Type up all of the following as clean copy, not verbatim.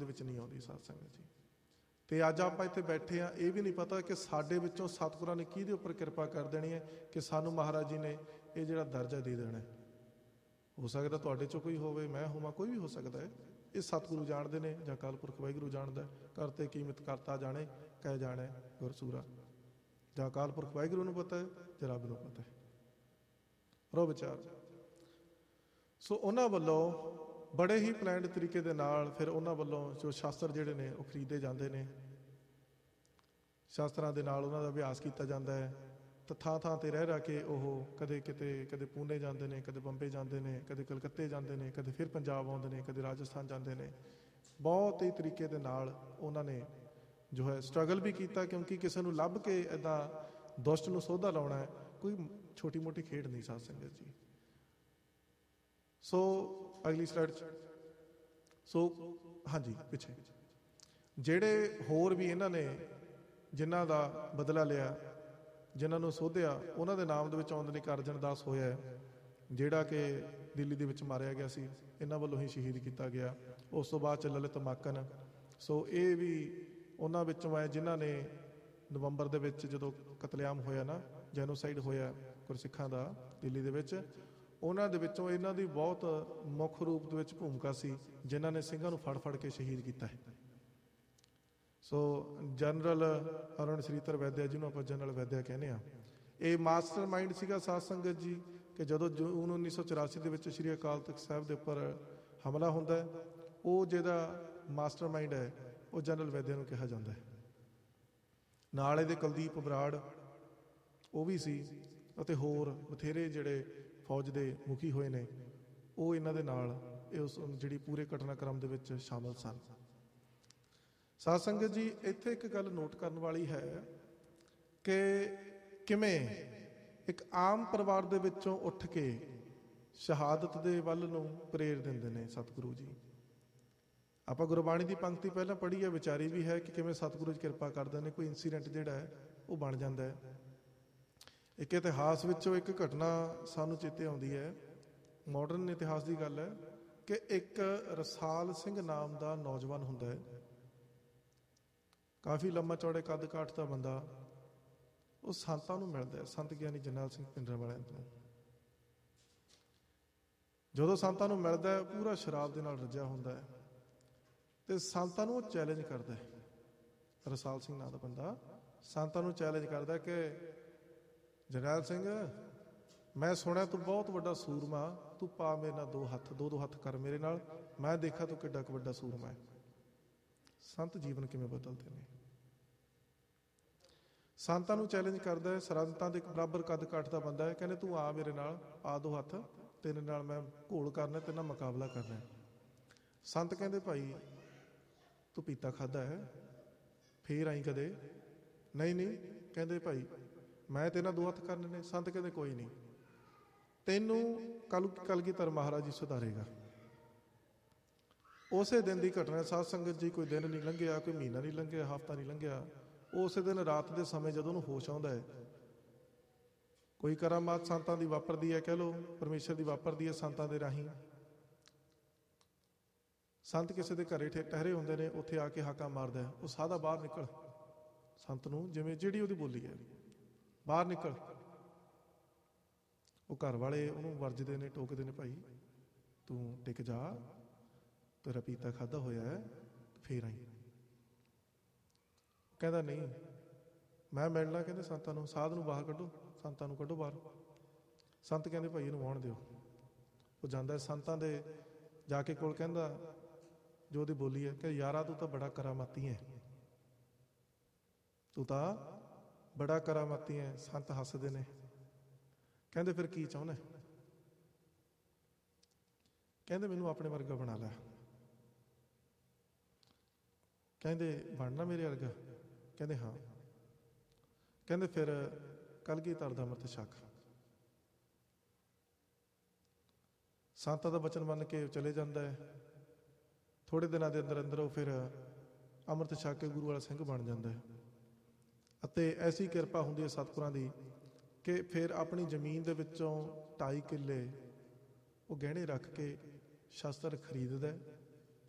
ਦੇ ਵਿੱਚ ਨਹੀਂ ਆਉਂਦੀ ਸਾਧ ਸੰਗਤ ਜੀ। ਤੇ ਅੱਜ ਆਪਾਂ ਇੱਥੇ ਬੈਠੇ ਹਾਂ, ਇਹ ਵੀ ਨਹੀਂ ਪਤਾ ਕਿ ਸਾਡੇ ਵਿੱਚੋਂ ਸਤਿਗੁਰਾਂ ਨੇ ਕਿਹਦੇ ਉੱਪਰ ਕਿਰਪਾ ਕਰ ਦੇਣੀ ਹੈ ਕਿ ਸਾਨੂੰ ਮਹਾਰਾਜ ਜੀ ਨੇ ਇਹ ਜਿਹੜਾ ਦਰਜਾ ਦੇ ਦੇਣਾ। ਹੋ ਸਕਦਾ ਤੁਹਾਡੇ ਚੋਂ ਕੋਈ ਹੋਵੇ, ਮੈਂ ਹੋਵਾਂ, ਕੋਈ ਵੀ ਹੋ ਸਕਦਾ ਹੈ। ਇਹ ਸਤਿਗੁਰੂ ਜਾਣਦੇ ਨੇ ਜਾਂ ਅਕਾਲ ਪੁਰਖ ਵਾਹਿਗੁਰੂ ਜਾਣਦਾ। ਕਰਤੇ ਕੀਮਤ ਕਰਤਾ ਜਾਣੇ ਕਹਿ ਜਾਣੇ ਗੁਰਸੂਰਾ। ਜਾਂ ਅਕਾਲ ਪੁਰਖ ਵਾਹਿਗੁਰੂ ਨੂੰ ਪਤਾ ਹੈ ਜਾਂ ਰੱਬ ਨੂੰ ਪਤਾ ਹੈ। ਰੋ ਵਿਚਾਰ। ਸੋ ਉਹਨਾਂ ਵੱਲੋਂ ਬੜੇ ਹੀ ਪਲੈਨਡ ਤਰੀਕੇ ਦੇ ਨਾਲ ਫਿਰ ਉਹਨਾਂ ਵੱਲੋਂ ਜੋ ਸ਼ਾਸਤਰ ਜਿਹੜੇ ਨੇ ਉਹ ਖਰੀਦੇ ਜਾਂਦੇ ਨੇ। ਸ਼ਾਸਤਰਾਂ ਦੇ ਨਾਲ ਉਹਨਾਂ ਦਾ ਅਭਿਆਸ ਕੀਤਾ ਜਾਂਦਾ ਹੈ। ਤਾਂ ਥਾਂ ਥਾਂ 'ਤੇ ਰਹਿ ਕੇ ਉਹ ਕਦੇ ਕਿਤੇ, ਕਦੇ ਪੂਨੇ ਜਾਂਦੇ ਨੇ, ਕਦੇ ਬੰਬੇ ਜਾਂਦੇ ਨੇ, ਕਦੇ ਕਲਕੱਤੇ ਜਾਂਦੇ ਨੇ, ਕਦੇ ਫਿਰ ਪੰਜਾਬ ਆਉਂਦੇ ਨੇ, ਕਦੇ ਰਾਜਸਥਾਨ ਜਾਂਦੇ ਨੇ। ਬਹੁਤ ਹੀ ਤਰੀਕੇ ਦੇ ਨਾਲ ਉਹਨਾਂ ਨੇ ਜੋ ਹੈ ਸਟਰਗਲ ਵੀ ਕੀਤਾ, ਕਿਉਂਕਿ ਕਿਸੇ ਨੂੰ ਲੱਭ ਕੇ ਇੱਦਾਂ ਦੁਸ਼ਟ ਨੂੰ ਸੋਧਾ ਲਾਉਣਾ ਹੈ ਕੋਈ ਛੋਟੀ ਮੋਟੀ ਖੇਡ ਨਹੀਂ ਸਾਧ ਸੰਗਤ ਜੀ। ਸੋ ਅਗਲੀ ਸਲਾਈਡ 'ਚ ਸੋ ਹਾਂਜੀ ਪਿੱਛੇ ਜਿਹੜੇ ਹੋਰ ਵੀ ਇਹਨਾਂ ਨੇ ਜਿਨ੍ਹਾਂ ਦਾ ਬਦਲਾ ਲਿਆ, ਜਿਨ੍ਹਾਂ ਨੂੰ ਸੋਧਿਆ, ਉਹਨਾਂ ਦੇ ਨਾਮ ਦੇ ਵਿੱਚ ਆਉਂਦੇ ਨੇ ਕਿ ਅਰਜਨ ਦਾਸ ਹੋਇਆ, ਜਿਹੜਾ ਕਿ ਦਿੱਲੀ ਦੇ ਵਿੱਚ ਮਾਰਿਆ ਗਿਆ ਸੀ, ਇਹਨਾਂ ਵੱਲੋਂ ਹੀ ਸ਼ਹੀਦ ਕੀਤਾ ਗਿਆ। ਉਸ ਤੋਂ ਬਾਅਦ 'ਚ ਲਲਿਤ ਮਾਕਨ। ਸੋ ਇਹ ਵੀ ਉਹਨਾਂ ਵਿੱਚੋਂ ਹੈ ਜਿਨ੍ਹਾਂ ਨੇ ਨਵੰਬਰ ਦੇ ਵਿੱਚ ਜਦੋਂ ਕਤਲੇਆਮ ਹੋਇਆ ਨਾ, ਜੈਨੋਸਾਈਡ ਹੋਇਆ ਗੁਰਸਿੱਖਾਂ ਦਾ ਦਿੱਲੀ ਦੇ ਵਿੱਚ, ਉਹਨਾਂ ਦੇ ਵਿੱਚੋਂ ਇਹਨਾਂ ਦੀ ਬਹੁਤ ਮੁੱਖ ਰੂਪ ਦੇ ਵਿੱਚ ਭੂਮਿਕਾ ਸੀ, ਜਿਨ੍ਹਾਂ ਨੇ ਸਿੰਘਾਂ ਨੂੰ ਫੜ ਫੜ ਕੇ ਸ਼ਹੀਦ ਕੀਤਾ ਹੈ। ਸੋ ਜਨਰਲ ਅਰੁਣ ਸ਼੍ਰੀਧਰ ਵੈਦਿਆ, ਜਿਹਨੂੰ ਆਪਾਂ ਜਨਰਲ ਵੈਦਿਆ ਕਹਿੰਦੇ ਹਾਂ, ਇਹ ਮਾਸਟਰ ਮਾਈਂਡ ਸੀਗਾ ਸਾਧ ਸੰਗਤ ਜੀ ਕਿ ਜਦੋਂ ਜੂਨ 1984 ਦੇ ਵਿੱਚ ਸ਼੍ਰੀ ਅਕਾਲ ਤਖਤ ਸਾਹਿਬ ਦੇ ਉੱਪਰ ਹਮਲਾ ਹੁੰਦਾ ਹੈ, ਉਹ ਜਿਹੜਾ ਮਾਸਟਰ ਮਾਈਂਡ ਹੈ ਉਹ ਜਨਰਲ ਵੈਦਿਆ ਨੂੰ ਕਿਹਾ ਜਾਂਦਾ ਹੈ। ਨਾਲ ਇਹਦੇ ਕੁਲਦੀਪ ਬਰਾੜ ਉਹ ਵੀ ਸੀ, ਅਤੇ ਹੋਰ ਬਥੇਰੇ ਜਿਹੜੇ ਫੌਜ ਦੇ ਮੁਖੀ ਹੋਏ ਨੇ ਉਹ ਇਹਨਾਂ ਦੇ ਨਾਲ ਉਸ ਜਿਹੜੀ ਪੂਰੇ ਘਟਨਾਕ੍ਰਮ ਦੇ ਵਿੱਚ ਸ਼ਾਮਲ ਸਨ। ਸਾਧ ਸੰਗਤ ਜੀ ਇੱਥੇ ਇੱਕ ਗੱਲ ਨੋਟ ਕਰਨ ਵਾਲੀ ਹੈ ਕਿ ਕਿਵੇਂ ਇੱਕ ਆਮ ਪਰਿਵਾਰ ਦੇ ਵਿੱਚੋਂ ਉੱਠ ਕੇ ਸ਼ਹਾਦਤ ਦੇ ਵੱਲ ਨੂੰ ਪ੍ਰੇਰ ਦਿੰਦੇ ਨੇ ਸਤਿਗੁਰੂ ਜੀ। ਆਪਾਂ ਗੁਰਬਾਣੀ ਦੀ ਪੰਕਤੀ ਪਹਿਲਾਂ ਪੜ੍ਹੀ ਹੈ, ਵਿਚਾਰੀ ਵੀ ਹੈ ਕਿ ਕਿਵੇਂ ਸਤਿਗੁਰੂ ਜੀ ਕਿਰਪਾ ਕਰਦੇ ਨੇ, ਕੋਈ ਇੰਸੀਡੈਂਟ ਜਿਹੜਾ ਹੈ ਉਹ ਬਣ ਜਾਂਦਾ ਹੈ। ਇੱਕ ਇਤਿਹਾਸ ਵਿੱਚੋਂ ਇੱਕ ਘਟਨਾ ਸਾਨੂੰ ਚੇਤੇ ਆਉਂਦੀ ਹੈ, ਮਾਡਰਨ ਇਤਿਹਾਸ ਦੀ ਗੱਲ ਹੈ, ਕਿ ਇੱਕ ਰਸਾਲ ਸਿੰਘ ਨਾਮ ਦਾ ਨੌਜਵਾਨ ਹੁੰਦਾ ਹੈ, ਕਾਫੀ ਲੰਮਾ ਚੌੜੇ ਕੱਦ ਕਾਠ ਦਾ ਬੰਦਾ। ਉਹ ਸੰਤਾਂ ਨੂੰ ਮਿਲਦਾ ਹੈ, ਸੰਤ ਗਿਆਨੀ ਜਰਨੈਲ ਸਿੰਘ ਭਿੰਡਰਾਂਵਾਲਿਆਂ ਨੂੰ। ਜਦੋਂ ਸੰਤਾਂ ਨੂੰ ਮਿਲਦਾ ਹੈ, ਪੂਰਾ ਸ਼ਰਾਬ ਦੇ ਨਾਲ ਰੱਜਿਆ ਹੁੰਦਾ ਹੈ, ਤੇ ਸੰਤਾਂ ਨੂੰ ਉਹ ਚੈਲੰਜ ਕਰਦਾ ਹੈ। ਰਸਾਲ ਸਿੰਘ ਨਾਂ ਦਾ ਬੰਦਾ ਸੰਤਾਂ ਨੂੰ ਚੈਲੰਜ ਕਰਦਾ ਕਿ ਜਰਨੈਲ ਸਿੰਘ, ਮੈਂ ਸੁਣਿਆ ਤੂੰ ਬਹੁਤ ਵੱਡਾ ਸੂਰਮਾ, ਤੂੰ ਪਾ ਮੇਰੇ ਨਾਲ ਦੋ ਹੱਥ ਕਰ ਮੇਰੇ ਨਾਲ, ਮੈਂ ਦੇਖਾ ਤੂੰ ਕਿੱਡਾ ਕੁ ਵੱਡਾ ਸੂਰਮਾ ਹੈ। ਸੰਤ ਜੀਵਨ ਕਿਵੇਂ ਬਦਲਦੇ ਨੇ। ਸੰਤਾਂ ਨੂੰ ਚੈਲੰਜ ਕਰਦਾ ਹੈ, ਸੰਤਾਂ ਦੇ ਬਰਾਬਰ ਕੱਦ ਕਾਠ ਦਾ ਬੰਦਾ ਹੈ, ਕਹਿੰਦੇ ਤੂੰ ਆ ਮੇਰੇ ਨਾਲ, ਆ ਦੋ ਹੱਥ, ਤੇਰੇ ਨਾਲ ਮੈਂ ਘੋਲ ਕਰਨਾ, ਤੇਰੇ ਨਾਲ ਮੁਕਾਬਲਾ ਕਰਨਾ। ਸੰਤ ਕਹਿੰਦੇ ਭਾਈ ਤੂੰ ਪੀਤਾ ਖਾਧਾ ਹੈ, ਫੇਰ ਆਈ ਕਦੇ? ਨਹੀਂ। ਕਹਿੰਦੇ ਭਾਈ ਮੈਂ ਤੇਰੇ ਨਾਲ ਦੋ ਹੱਥ ਕਰਨੇ ਨੇ। ਸੰਤ ਕਹਿੰਦੇ ਕੋਈ ਨਹੀਂ, ਤੈਨੂੰ ਕਲਗੀਧਰ ਮਹਾਰਾਜ ਜੀ ਸੁਧਾਰੇਗਾ। ਉਸੇ ਦਿਨ ਦੀ ਘਟਨਾ ਸਾਧ ਸੰਗਤ ਜੀ, ਕੋਈ ਦਿਨ ਨਹੀਂ ਲੰਘਿਆ, ਕੋਈ ਮਹੀਨਾ ਨਹੀਂ ਲੰਘਿਆ, ਹਫ਼ਤਾ ਨਹੀਂ ਲੰਘਿਆ, ਉਸੇ ਦਿਨ ਰਾਤ ਦੇ ਸਮੇਂ ਜਦੋਂ ਉਹਨੂੰ ਹੋਸ਼ ਆਉਂਦਾ ਹੈ, ਕੋਈ ਕਰਾਮਾਤ ਸੰਤਾਂ ਦੀ ਵਾਪਰਦੀ ਹੈ, ਕਹਿ ਲਓ ਪਰਮੇਸ਼ਰ ਦੀ ਵਾਪਰਦੀ ਹੈ ਸੰਤਾਂ ਦੇ ਰਾਹੀਂ। ਸੰਤ ਕਿਸੇ ਦੇ ਘਰੇ ਠਹਿਰੇ ਹੁੰਦੇ ਨੇ, ਉੱਥੇ ਆ ਕੇ ਹਾਕਾ ਮਾਰਦਾ ਹੈ, ਉਹ ਸਾਦਾ ਬਾਹਰ ਨਿਕਲ, ਸੰਤ ਨੂੰ ਜਿਵੇਂ ਜਿਹੜੀ ਉਹਦੀ ਬੋਲੀ ਹੈ, ਬਾਹਰ ਨਿਕਲ। ਉਹ ਘਰ ਵਾਲੇ ਉਹਨੂੰ ਵਰਜਦੇ ਨੇ, ਟੋਕਦੇ ਨੇ, ਭਾਈ ਤੂੰ ਟਿਕ ਜਾ, ਤੇਰਾ ਪੀਤਾ ਖਾਧਾ ਹੋਇਆ ਹੈ, ਫੇਰ ਆਈ। ਕਹਿੰਦਾ ਨਹੀਂ, ਮੈਂ ਮਿਲਣਾ, ਕਹਿੰਦੇ ਸੰਤਾਂ ਨੂੰ, ਸਾਧ ਨੂੰ ਬਾਹਰ ਕੱਢੋ, ਸੰਤਾਂ ਨੂੰ ਕੱਢੋ ਬਾਹਰ। ਸੰਤ ਕਹਿੰਦੇ ਭਾਈ ਇਹਨੂੰ ਆਉਣ ਦਿਓ। ਉਹ ਜਾਂਦਾ ਸੰਤਾਂ ਦੇ ਜਾ ਕੇ ਕੋਲ, ਕਹਿੰਦਾ ਜੋ ਉਹਦੀ ਬੋਲੀ ਹੈ ਕਿ ਯਾਰਾ ਤੂੰ ਤਾਂ ਬੜਾ ਕਰਾਮਾਤੀ ਹੈ, ਤੂੰ ਤਾਂ ਬੜਾ ਕਰਾਮਾਤੀ ਹੈ। ਸੰਤ ਹੱਸਦੇ ਨੇ, ਕਹਿੰਦੇ ਫਿਰ ਕੀ ਚਾਹੁੰਦਾ? ਕਹਿੰਦੇ ਮੈਨੂੰ ਆਪਣੇ ਵਰਗਾ ਬਣਾ ਲੈ। ਕਹਿੰਦੇ ਬਣਨਾ ਮੇਰੇ ਵਰਗਾ? ਕਹਿੰਦੇ ਹਾਂ। ਕਹਿੰਦੇ ਫਿਰ ਕਲਗੀਧਰ ਦਾ ਅੰਮ੍ਰਿਤ ਛਕ। ਸੰਤਾਂ ਦਾ ਬਚਨ ਮੰਨ ਕੇ ਚਲੇ ਜਾਂਦਾ ਹੈ। ਥੋੜੇ ਦਿਨਾਂ ਦੇ ਅੰਦਰ ਅੰਦਰ ਉਹ ਫਿਰ ਅੰਮ੍ਰਿਤ ਛਕ ਕੇ ਗੁਰੂ ਵਾਲਾ ਸਿੰਘ ਬਣ ਜਾਂਦਾ ਹੈ। ਅਤੇ ਐਸੀ ਕਿਰਪਾ ਹੁੰਦੀ ਹੈ ਸਤਿਗੁਰਾਂ ਦੀ ਕਿ ਫਿਰ ਆਪਣੀ ਜ਼ਮੀਨ ਦੇ ਵਿੱਚੋਂ 2.5 ਕਿੱਲੇ ਉਹ ਗਹਿਣੇ ਰੱਖ ਕੇ ਸ਼ਸਤਰ ਖਰੀਦਦਾ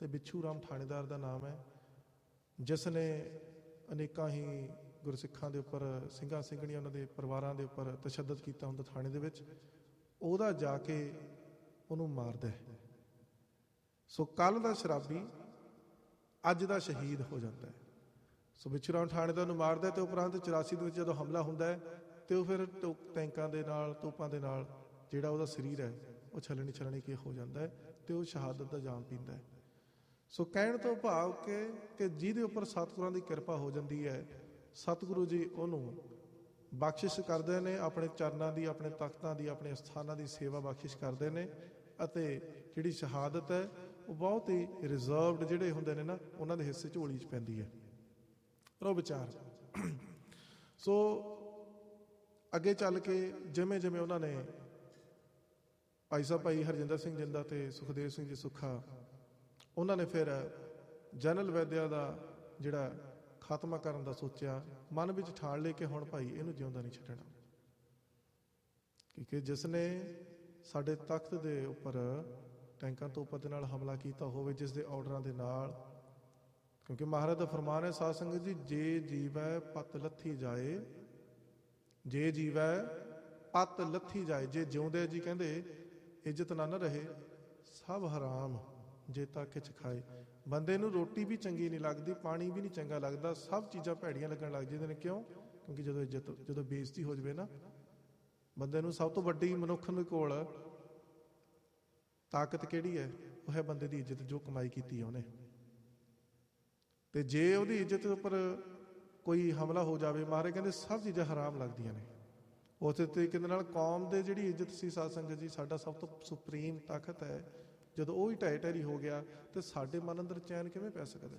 ਤੇ ਬਿੱਛੂ ਰਾਮ ਥਾਣੇਦਾਰ ਦਾ ਨਾਮ ਹੈ, ਜਿਸ ਨੇ ਅਨੇਕਾਂ ਹੀ ਗੁਰਸਿੱਖਾਂ ਦੇ ਉੱਪਰ, ਸਿੰਘਾਂ ਸਿੰਘਣੀਆਂ, ਉਹਨਾਂ ਦੇ ਪਰਿਵਾਰਾਂ ਦੇ ਉੱਪਰ ਤਸ਼ੱਦਦ ਕੀਤਾ ਹੁੰਦਾ ਥਾਣੇ ਦੇ ਵਿੱਚ, ਉਹਦਾ ਜਾ ਕੇ ਉਹਨੂੰ ਮਾਰਦਾ ਹੈ। ਸੋ ਕੱਲ੍ਹ ਦਾ ਸ਼ਰਾਬੀ ਅੱਜ ਦਾ ਸ਼ਹੀਦ ਹੋ ਜਾਂਦਾ ਹੈ। ਸੋ ਬਿੱਛੂ ਰਾਮ ਥਾਣੇਦਾਰ ਨੂੰ ਮਾਰਦਾ, ਤੇ ਉਪਰੰਤ 84 ਦੇ ਵਿੱਚ ਜਦੋਂ ਹਮਲਾ ਹੁੰਦਾ ਹੈ ਤੇ ਉਹ ਫਿਰ ਟੈਂਕਾਂ ਦੇ ਨਾਲ, ਤੋਪਾਂ ਦੇ ਨਾਲ ਜਿਹੜਾ ਉਹਦਾ ਸਰੀਰ ਹੈ ਉਹ ਛਲਣੀ ਕੇ ਹੋ ਜਾਂਦਾ ਹੈ ਤੇ ਉਹ ਸ਼ਹਾਦਤ ਦਾ ਜਾਮ ਪੀਂਦਾ ਹੈ। ਸੋ ਕਹਿਣ ਤੋਂ ਭਾਵ ਕਿ ਜਿਹਦੇ ਉੱਪਰ ਸਤਿਗੁਰਾਂ ਦੀ ਕਿਰਪਾ ਹੋ ਜਾਂਦੀ ਹੈ, ਸਤਿਗੁਰੂ ਜੀ ਉਹਨੂੰ ਬਖਸ਼ਿਸ਼ ਕਰਦੇ ਨੇ, ਆਪਣੇ ਚਰਨਾਂ ਦੀ, ਆਪਣੇ ਤਖਤਾਂ ਦੀ, ਆਪਣੇ ਅਸਥਾਨਾਂ ਦੀ ਸੇਵਾ ਬਖਸ਼ਿਸ਼ ਕਰਦੇ ਨੇ, ਅਤੇ ਜਿਹੜੀ ਸ਼ਹਾਦਤ ਹੈ ਉਹ ਬਹੁਤ ਹੀ ਰਿਜ਼ਰਵਡ ਜਿਹੜੇ ਹੁੰਦੇ ਨੇ ਨਾ, ਉਹਨਾਂ ਦੇ ਹਿੱਸੇ ਝੋਲੀ 'ਚ ਪੈਂਦੀ ਹੈ। ਰੋ ਵਿਚਾਰ। ਸੋ ਅੱਗੇ ਚੱਲ ਕੇ ਜਿਵੇਂ ਜਿਵੇਂ ਉਹਨਾਂ ਨੇ ਭਾਈ ਸਾਹਿਬ ਭਾਈ ਹਰਜਿੰਦਰ ਸਿੰਘ ਜਿੰਦਾ ਤੇ ਸੁਖਦੇਵ ਸਿੰਘ ਜੀ ਸੁੱਖਾ, ਉਹਨਾਂ ਨੇ ਫਿਰ ਜਨਰਲ ਵੈਦਿਆ ਦਾ ਜਿਹੜਾ ਖਾਤਮਾ ਕਰਨ ਦਾ ਸੋਚਿਆ, ਮਨ ਵਿੱਚ ਠਾਣ ਲਏ ਕਿ ਹੁਣ ਭਾਈ ਇਹਨੂੰ ਜਿਉਂਦਾ ਨਹੀਂ ਛੱਡਣਾ, ਕਿਉਂਕਿ ਜਿਸ ਨੇ ਸਾਡੇ ਤਖਤ ਦੇ ਉੱਪਰ ਟੈਂਕਾਂ ਤੋਪਾਂ ਦੇ ਨਾਲ ਹਮਲਾ ਕੀਤਾ ਹੋਵੇ, ਜਿਸ ਦੇ ਆਰਡਰਾਂ ਦੇ ਨਾਲ, ਕਿਉਂਕਿ ਮਹਾਰਾਜ ਦਾ ਫਰਮਾਨ ਹੈ ਸਾਧ ਸੰਗਤ ਜੀ, ਜੇ ਜੀਵੈ ਪਤ ਲੱਥੀ ਜਾਏ, ਜੇ ਜੀਵੈ ਪਤ ਲੱਥੀ ਜਾਏ, ਜੇ ਜਿਉਂਦੇ ਜੀ ਕਹਿੰਦੇ ਇੱਜ਼ਤ ਨਾ ਰਹੇ, ਸਭ ਹਰਾਮ ਜੇ ਤਾਂ ਕਿਛ ਖਾਏ। ਬੰਦੇ ਨੂੰ ਰੋਟੀ ਵੀ ਚੰਗੀ ਨਹੀਂ ਲੱਗਦੀ, ਪਾਣੀ ਵੀ ਨਹੀਂ ਚੰਗਾ ਲੱਗਦਾ, ਸਭ ਚੀਜ਼ਾਂ ਭੈੜੀਆਂ ਲੱਗਣ ਲੱਗ ਜਾਂਦੀਆਂ ਨੇ। ਕਿਉਂ? ਕਿਉਂਕਿ ਜਦੋਂ ਬੇਇੱਜ਼ਤੀ ਹੋ ਜਾਵੇ ਨਾ, ਬੰਦੇ ਨੂੰ ਸਭ ਤੋਂ ਵੱਡੀ ਮਨੁੱਖ ਦੇ ਕੋਲ ਤਾਕਤ ਕਿਹੜੀ ਹੈ? ਉਹ ਹੈ ਬੰਦੇ ਦੀ ਇੱਜ਼ਤ, ਜੋ ਕਮਾਈ ਕੀਤੀ ਹੈ ਉਹਨੇ। ਤੇ ਜੇ ਉਹਦੀ ਇੱਜ਼ਤ ਉੱਪਰ ਕੋਈ ਹਮਲਾ ਹੋ ਜਾਵੇ, ਮਹਾਰਾਜ ਕਹਿੰਦੇ ਸਭ ਚੀਜ਼ਾਂ ਹਰਾਮ ਲੱਗਦੀਆਂ ਨੇ। ਉਸੇ ਤਰੀਕੇ ਦੇ ਨਾਲ ਕੌਮ ਦੇ ਜਿਹੜੀ ਇੱਜ਼ਤ ਸੀ, ਸਾਧ ਸੰਗਤ ਜੀ, ਸਾਡਾ ਸਭ ਤੋਂ ਸੁਪਰੀਮ ਤਾਕਤ ਹੈ, ਜਦੋਂ ਉਹ ਹੀ ਢਹਿ ਢੇਰੀ ਹੋ ਗਿਆ ਤੇ ਸਾਡੇ ਮਨ ਅੰਦਰ ਚੈਨ ਕਿਵੇਂ ਪੈ ਸਕਦਾ?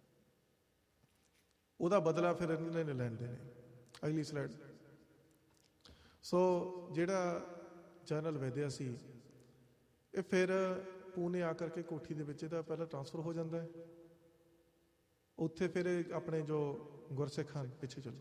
ਉਹਦਾ ਬਦਲਾ ਫਿਰ ਇਹਨਾਂ ਨੇ ਲੈਂਦੇ ਨੇ। ਅਗਲੀ ਸਲਾਈਡ। ਸੋ ਜਿਹੜਾ ਜਨਰਲ ਵੈਦਿਆ ਸੀ, ਇਹ ਫਿਰ ਪੂਨੇ ਆ ਕਰਕੇ ਕੋਠੀ ਦੇ ਵਿੱਚ ਇਹਦਾ ਪਹਿਲਾਂ ਟ੍ਰਾਂਸਫਰ ਹੋ ਜਾਂਦਾ ਹੈ। ਉੱਥੇ ਫਿਰ ਆਪਣੇ ਜੋ ਗੁਰਸਿੱਖ ਹਨ, ਪਿੱਛੇ ਚਲੋ,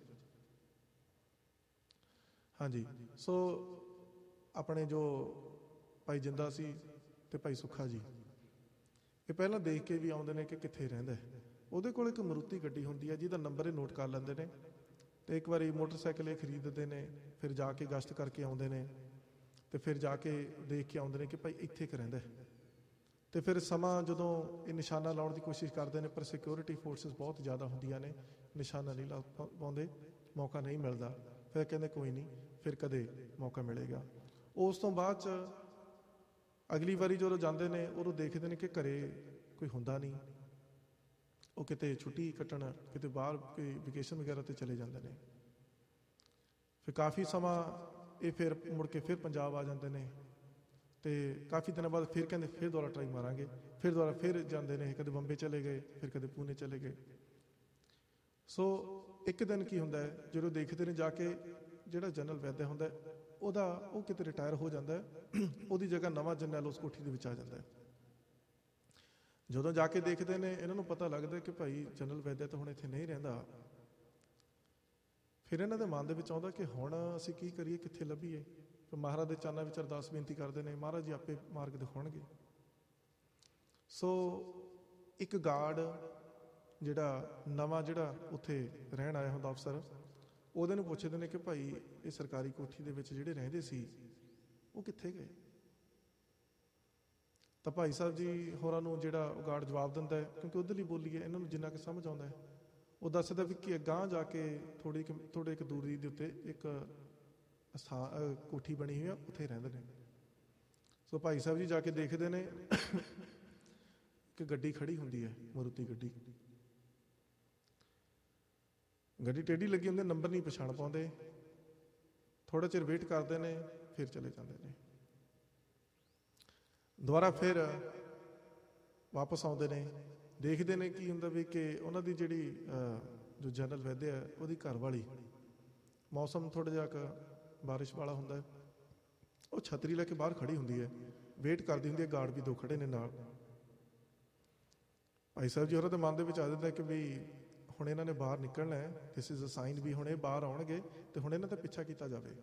ਹਾਂਜੀ, ਸੋ ਆਪਣੇ ਜੋ ਭਾਈ ਜਿੰਦਾ ਸੀ ਤੇ ਭਾਈ ਸੁੱਖਾ ਜੀ, ਇਹ ਪਹਿਲਾਂ ਦੇਖ ਕੇ ਵੀ ਆਉਂਦੇ ਨੇ ਕਿ ਕਿੱਥੇ ਰਹਿੰਦਾ। ਉਹਦੇ ਕੋਲ ਇੱਕ ਮਰੂਤੀ ਗੱਡੀ ਹੁੰਦੀ ਹੈ ਜਿਹਦਾ ਨੰਬਰ ਇਹ ਨੋਟ ਕਰ ਲੈਂਦੇ ਨੇ, ਤੇ ਇੱਕ ਵਾਰੀ ਮੋਟਰਸਾਈਕਲ ਇਹ ਖਰੀਦਦੇ ਨੇ, ਫਿਰ ਜਾ ਕੇ ਗਸ਼ਤ ਕਰਕੇ ਆਉਂਦੇ ਨੇ, ਤੇ ਫਿਰ ਜਾ ਕੇ ਦੇਖ ਕੇ ਆਉਂਦੇ ਨੇ ਕਿ ਭਾਈ ਇੱਥੇ ਕਿ ਰਹਿੰਦਾ। ਤੇ ਫਿਰ ਸਮਾਂ ਜਦੋਂ ਇਹ ਨਿਸ਼ਾਨਾ ਲਾਉਣ ਦੀ ਕੋਸ਼ਿਸ਼ ਕਰਦੇ ਨੇ, ਪਰ ਸਿਕਿਉਰਿਟੀ ਫੋਰਸਿਸ ਬਹੁਤ ਜ਼ਿਆਦਾ ਹੁੰਦੀਆਂ ਨੇ, ਨਿਸ਼ਾਨਾ ਨਹੀਂ ਲਾ ਪਾਉਂਦੇ, ਮੌਕਾ ਨਹੀਂ ਮਿਲਦਾ। ਫਿਰ ਕਹਿੰਦੇ ਕੋਈ ਨਹੀਂ, ਫਿਰ ਕਦੇ ਮੌਕਾ ਮਿਲੇਗਾ। ਉਸ ਤੋਂ ਬਾਅਦ 'ਚ ਅਗਲੀ ਵਾਰੀ ਜਦੋਂ ਜਾਂਦੇ ਨੇ, ਉਦੋਂ ਦੇਖਦੇ ਨੇ ਕਿ ਘਰੇ ਕੋਈ ਹੁੰਦਾ ਨਹੀਂ, ਉਹ ਕਿਤੇ ਛੁੱਟੀ ਕੱਟਣ, ਕਿਤੇ ਬਾਹਰ ਕੋਈ ਵਕੇਸ਼ਨ ਵਗੈਰਾ 'ਤੇ ਚਲੇ ਜਾਂਦੇ ਨੇ। ਫਿਰ ਕਾਫੀ ਸਮਾਂ ਇਹ ਫਿਰ ਮੁੜ ਕੇ ਫਿਰ ਪੰਜਾਬ ਆ ਜਾਂਦੇ ਨੇ, ਤੇ ਕਾਫੀ ਦਿਨਾਂ ਬਾਅਦ ਫਿਰ ਕਹਿੰਦੇ ਫਿਰ ਦੁਬਾਰਾ ਟਰਾਈ ਮਾਰਾਂਗੇ, ਫਿਰ ਦੁਬਾਰਾ ਫਿਰ ਜਾਂਦੇ ਨੇ, ਕਦੇ ਬੰਬੇ ਚਲੇ ਗਏ, ਫਿਰ ਕਦੇ ਪੂਨੇ ਚਲੇ ਗਏ। ਸੋ ਇੱਕ ਦਿਨ ਕੀ ਹੁੰਦਾ ਹੈ, ਜਦੋਂ ਦੇਖਦੇ ਨੇ ਜਾ ਕੇ, ਜਿਹੜਾ ਜਨਰਲ ਵੈਦਿਆ ਹੁੰਦਾ ਉਹ ਕਿਤੇ ਰਿਟਾਇਰ ਹੋ ਜਾਂਦਾ ਹੈ, ਉਹਦੀ ਜਗ੍ਹਾ ਨਵਾਂ ਜਰਨੈਲ ਉਸ ਕੋਠੀ ਦੇ ਵਿੱਚ ਆ ਜਾਂਦਾ ਹੈ। ਜਦੋਂ ਜਾ ਕੇ ਦੇਖਦੇ ਨੇ, ਇਹਨਾਂ ਨੂੰ ਪਤਾ ਲੱਗਦਾ ਕਿ ਭਾਈ ਜਨਰਲ ਵੈਦਿਆ ਤਾਂ ਹੁਣ ਇੱਥੇ ਨਹੀਂ ਰਹਿੰਦਾ। ਫਿਰ ਇਹਨਾਂ ਦੇ ਮਨ ਦੇ ਵਿੱਚ ਆਉਂਦਾ ਕਿ ਹੁਣ ਅਸੀਂ ਕੀ ਕਰੀਏ, ਕਿੱਥੇ ਲੱਭੀਏ। ਫਿਰ ਮਹਾਰਾਜ ਦੇ ਚਰਨਾਂ ਵਿੱਚ ਅਰਦਾਸ ਬੇਨਤੀ ਕਰਦੇ ਨੇ, ਮਹਾਰਾਜ ਜੀ ਆਪੇ ਮਾਰਗ ਦਿਖਾਉਣਗੇ। ਸੋ ਇੱਕ ਗਾਰਡ ਜਿਹੜਾ ਨਵਾਂ ਜਿਹੜਾ ਉੱਥੇ ਰਹਿਣ ਆਇਆ ਹੁੰਦਾ ਅਫਸਰ, ਉਹਦੇ ਨੂੰ ਪੁੱਛਦੇ ਨੇ ਕਿ ਭਾਈ ਇਹ ਸਰਕਾਰੀ ਕੋਠੀ ਦੇ ਵਿੱਚ ਜਿਹੜੇ ਰਹਿੰਦੇ ਸੀ ਉਹ ਕਿੱਥੇ ਗਏ? ਤਾਂ ਭਾਈ ਸਾਹਿਬ ਜੀ ਹੋਰਾਂ ਨੂੰ ਜਿਹੜਾ ਉਹ ਗਾਰਡ ਜਵਾਬ ਦਿੰਦਾ ਹੈ, ਕਿਉਂਕਿ ਉੱਧਰਲੀ ਬੋਲੀ ਹੈ, ਇਹਨਾਂ ਨੂੰ ਜਿੰਨਾ ਕੁ ਸਮਝ ਆਉਂਦਾ ਹੈ। ਉਹ ਦੱਸਦਾ ਵੀ ਕਿ ਅਗਾਂਹ ਜਾ ਕੇ ਥੋੜ੍ਹੇ ਇੱਕ ਦੂਰੀ ਦੇ ਉੱਤੇ ਇੱਕ ਕੋਠੀ ਬਣੀ ਹੋਈ ਆ, ਉੱਥੇ ਰਹਿੰਦੇ ਨੇ। ਸੋ ਭਾਈ ਸਾਹਿਬ ਜੀ ਜਾ ਕੇ ਦੇਖਦੇ ਨੇ ਕਿ ਗੱਡੀ ਖੜੀ ਹੁੰਦੀ ਹੈ, ਮਰੂਤੀ ਗੱਡੀ ਟੇਢੀ ਲੱਗੀ ਹੁੰਦੀ, ਨੰਬਰ ਨਹੀਂ ਪਛਾਣ ਪਾਉਂਦੇ। ਥੋੜਾ ਚਿਰ ਵੇਟ ਕਰਦੇ ਨੇ, ਫਿਰ ਚਲੇ ਜਾਂਦੇ ਨੇ। ਦੁਬਾਰਾ ਫਿਰ ਵਾਪਸ ਆਉਂਦੇ ਨੇ, ਦੇਖਦੇ ਨੇ ਕੀ ਹੁੰਦਾ ਵੀ ਕਿ ਉਹਨਾਂ ਦੀ ਜਿਹੜੀ ਜੋ ਜਨਰਲ ਵੈਦਿਆ ਹੈ, ਉਹਦੀ ਘਰ ਵਾਲੀ, ਮੌਸਮ ਥੋੜ੍ਹਾ ਜਿਹਾ ਬਾਰਿਸ਼ ਵਾਲਾ ਹੁੰਦਾ ਹੈ, ਉਹ ਛਤਰੀ ਲੈ ਕੇ ਬਾਹਰ ਖੜੀ ਹੁੰਦੀ ਹੈ, ਵੇਟ ਕਰਦੀ ਹੁੰਦੀ ਹੈ। ਗਾਰਡ ਵੀ ਦੋ ਖੜੇ ਨੇ ਨਾਲ। ਭਾਈ ਸਾਹਿਬ ਜੀ ਹੋਰਾਂ ਦੇ ਮਨ ਦੇ ਵਿੱਚ ਆ ਜਾਂਦਾ ਕਿ ਵੀ ਹੁਣ ਇਹਨਾਂ ਨੇ ਬਾਹਰ ਨਿਕਲਣਾ ਹੈ, ਦਿਸ ਇਜ਼ ਅ ਸਾਈਨ ਵੀ ਹੁਣ ਇਹ ਬਾਹਰ ਆਉਣਗੇ ਤੇ ਹੁਣ ਇਹਨਾਂ ਦਾ ਪਿੱਛਾ ਕੀਤਾ ਜਾਵੇ।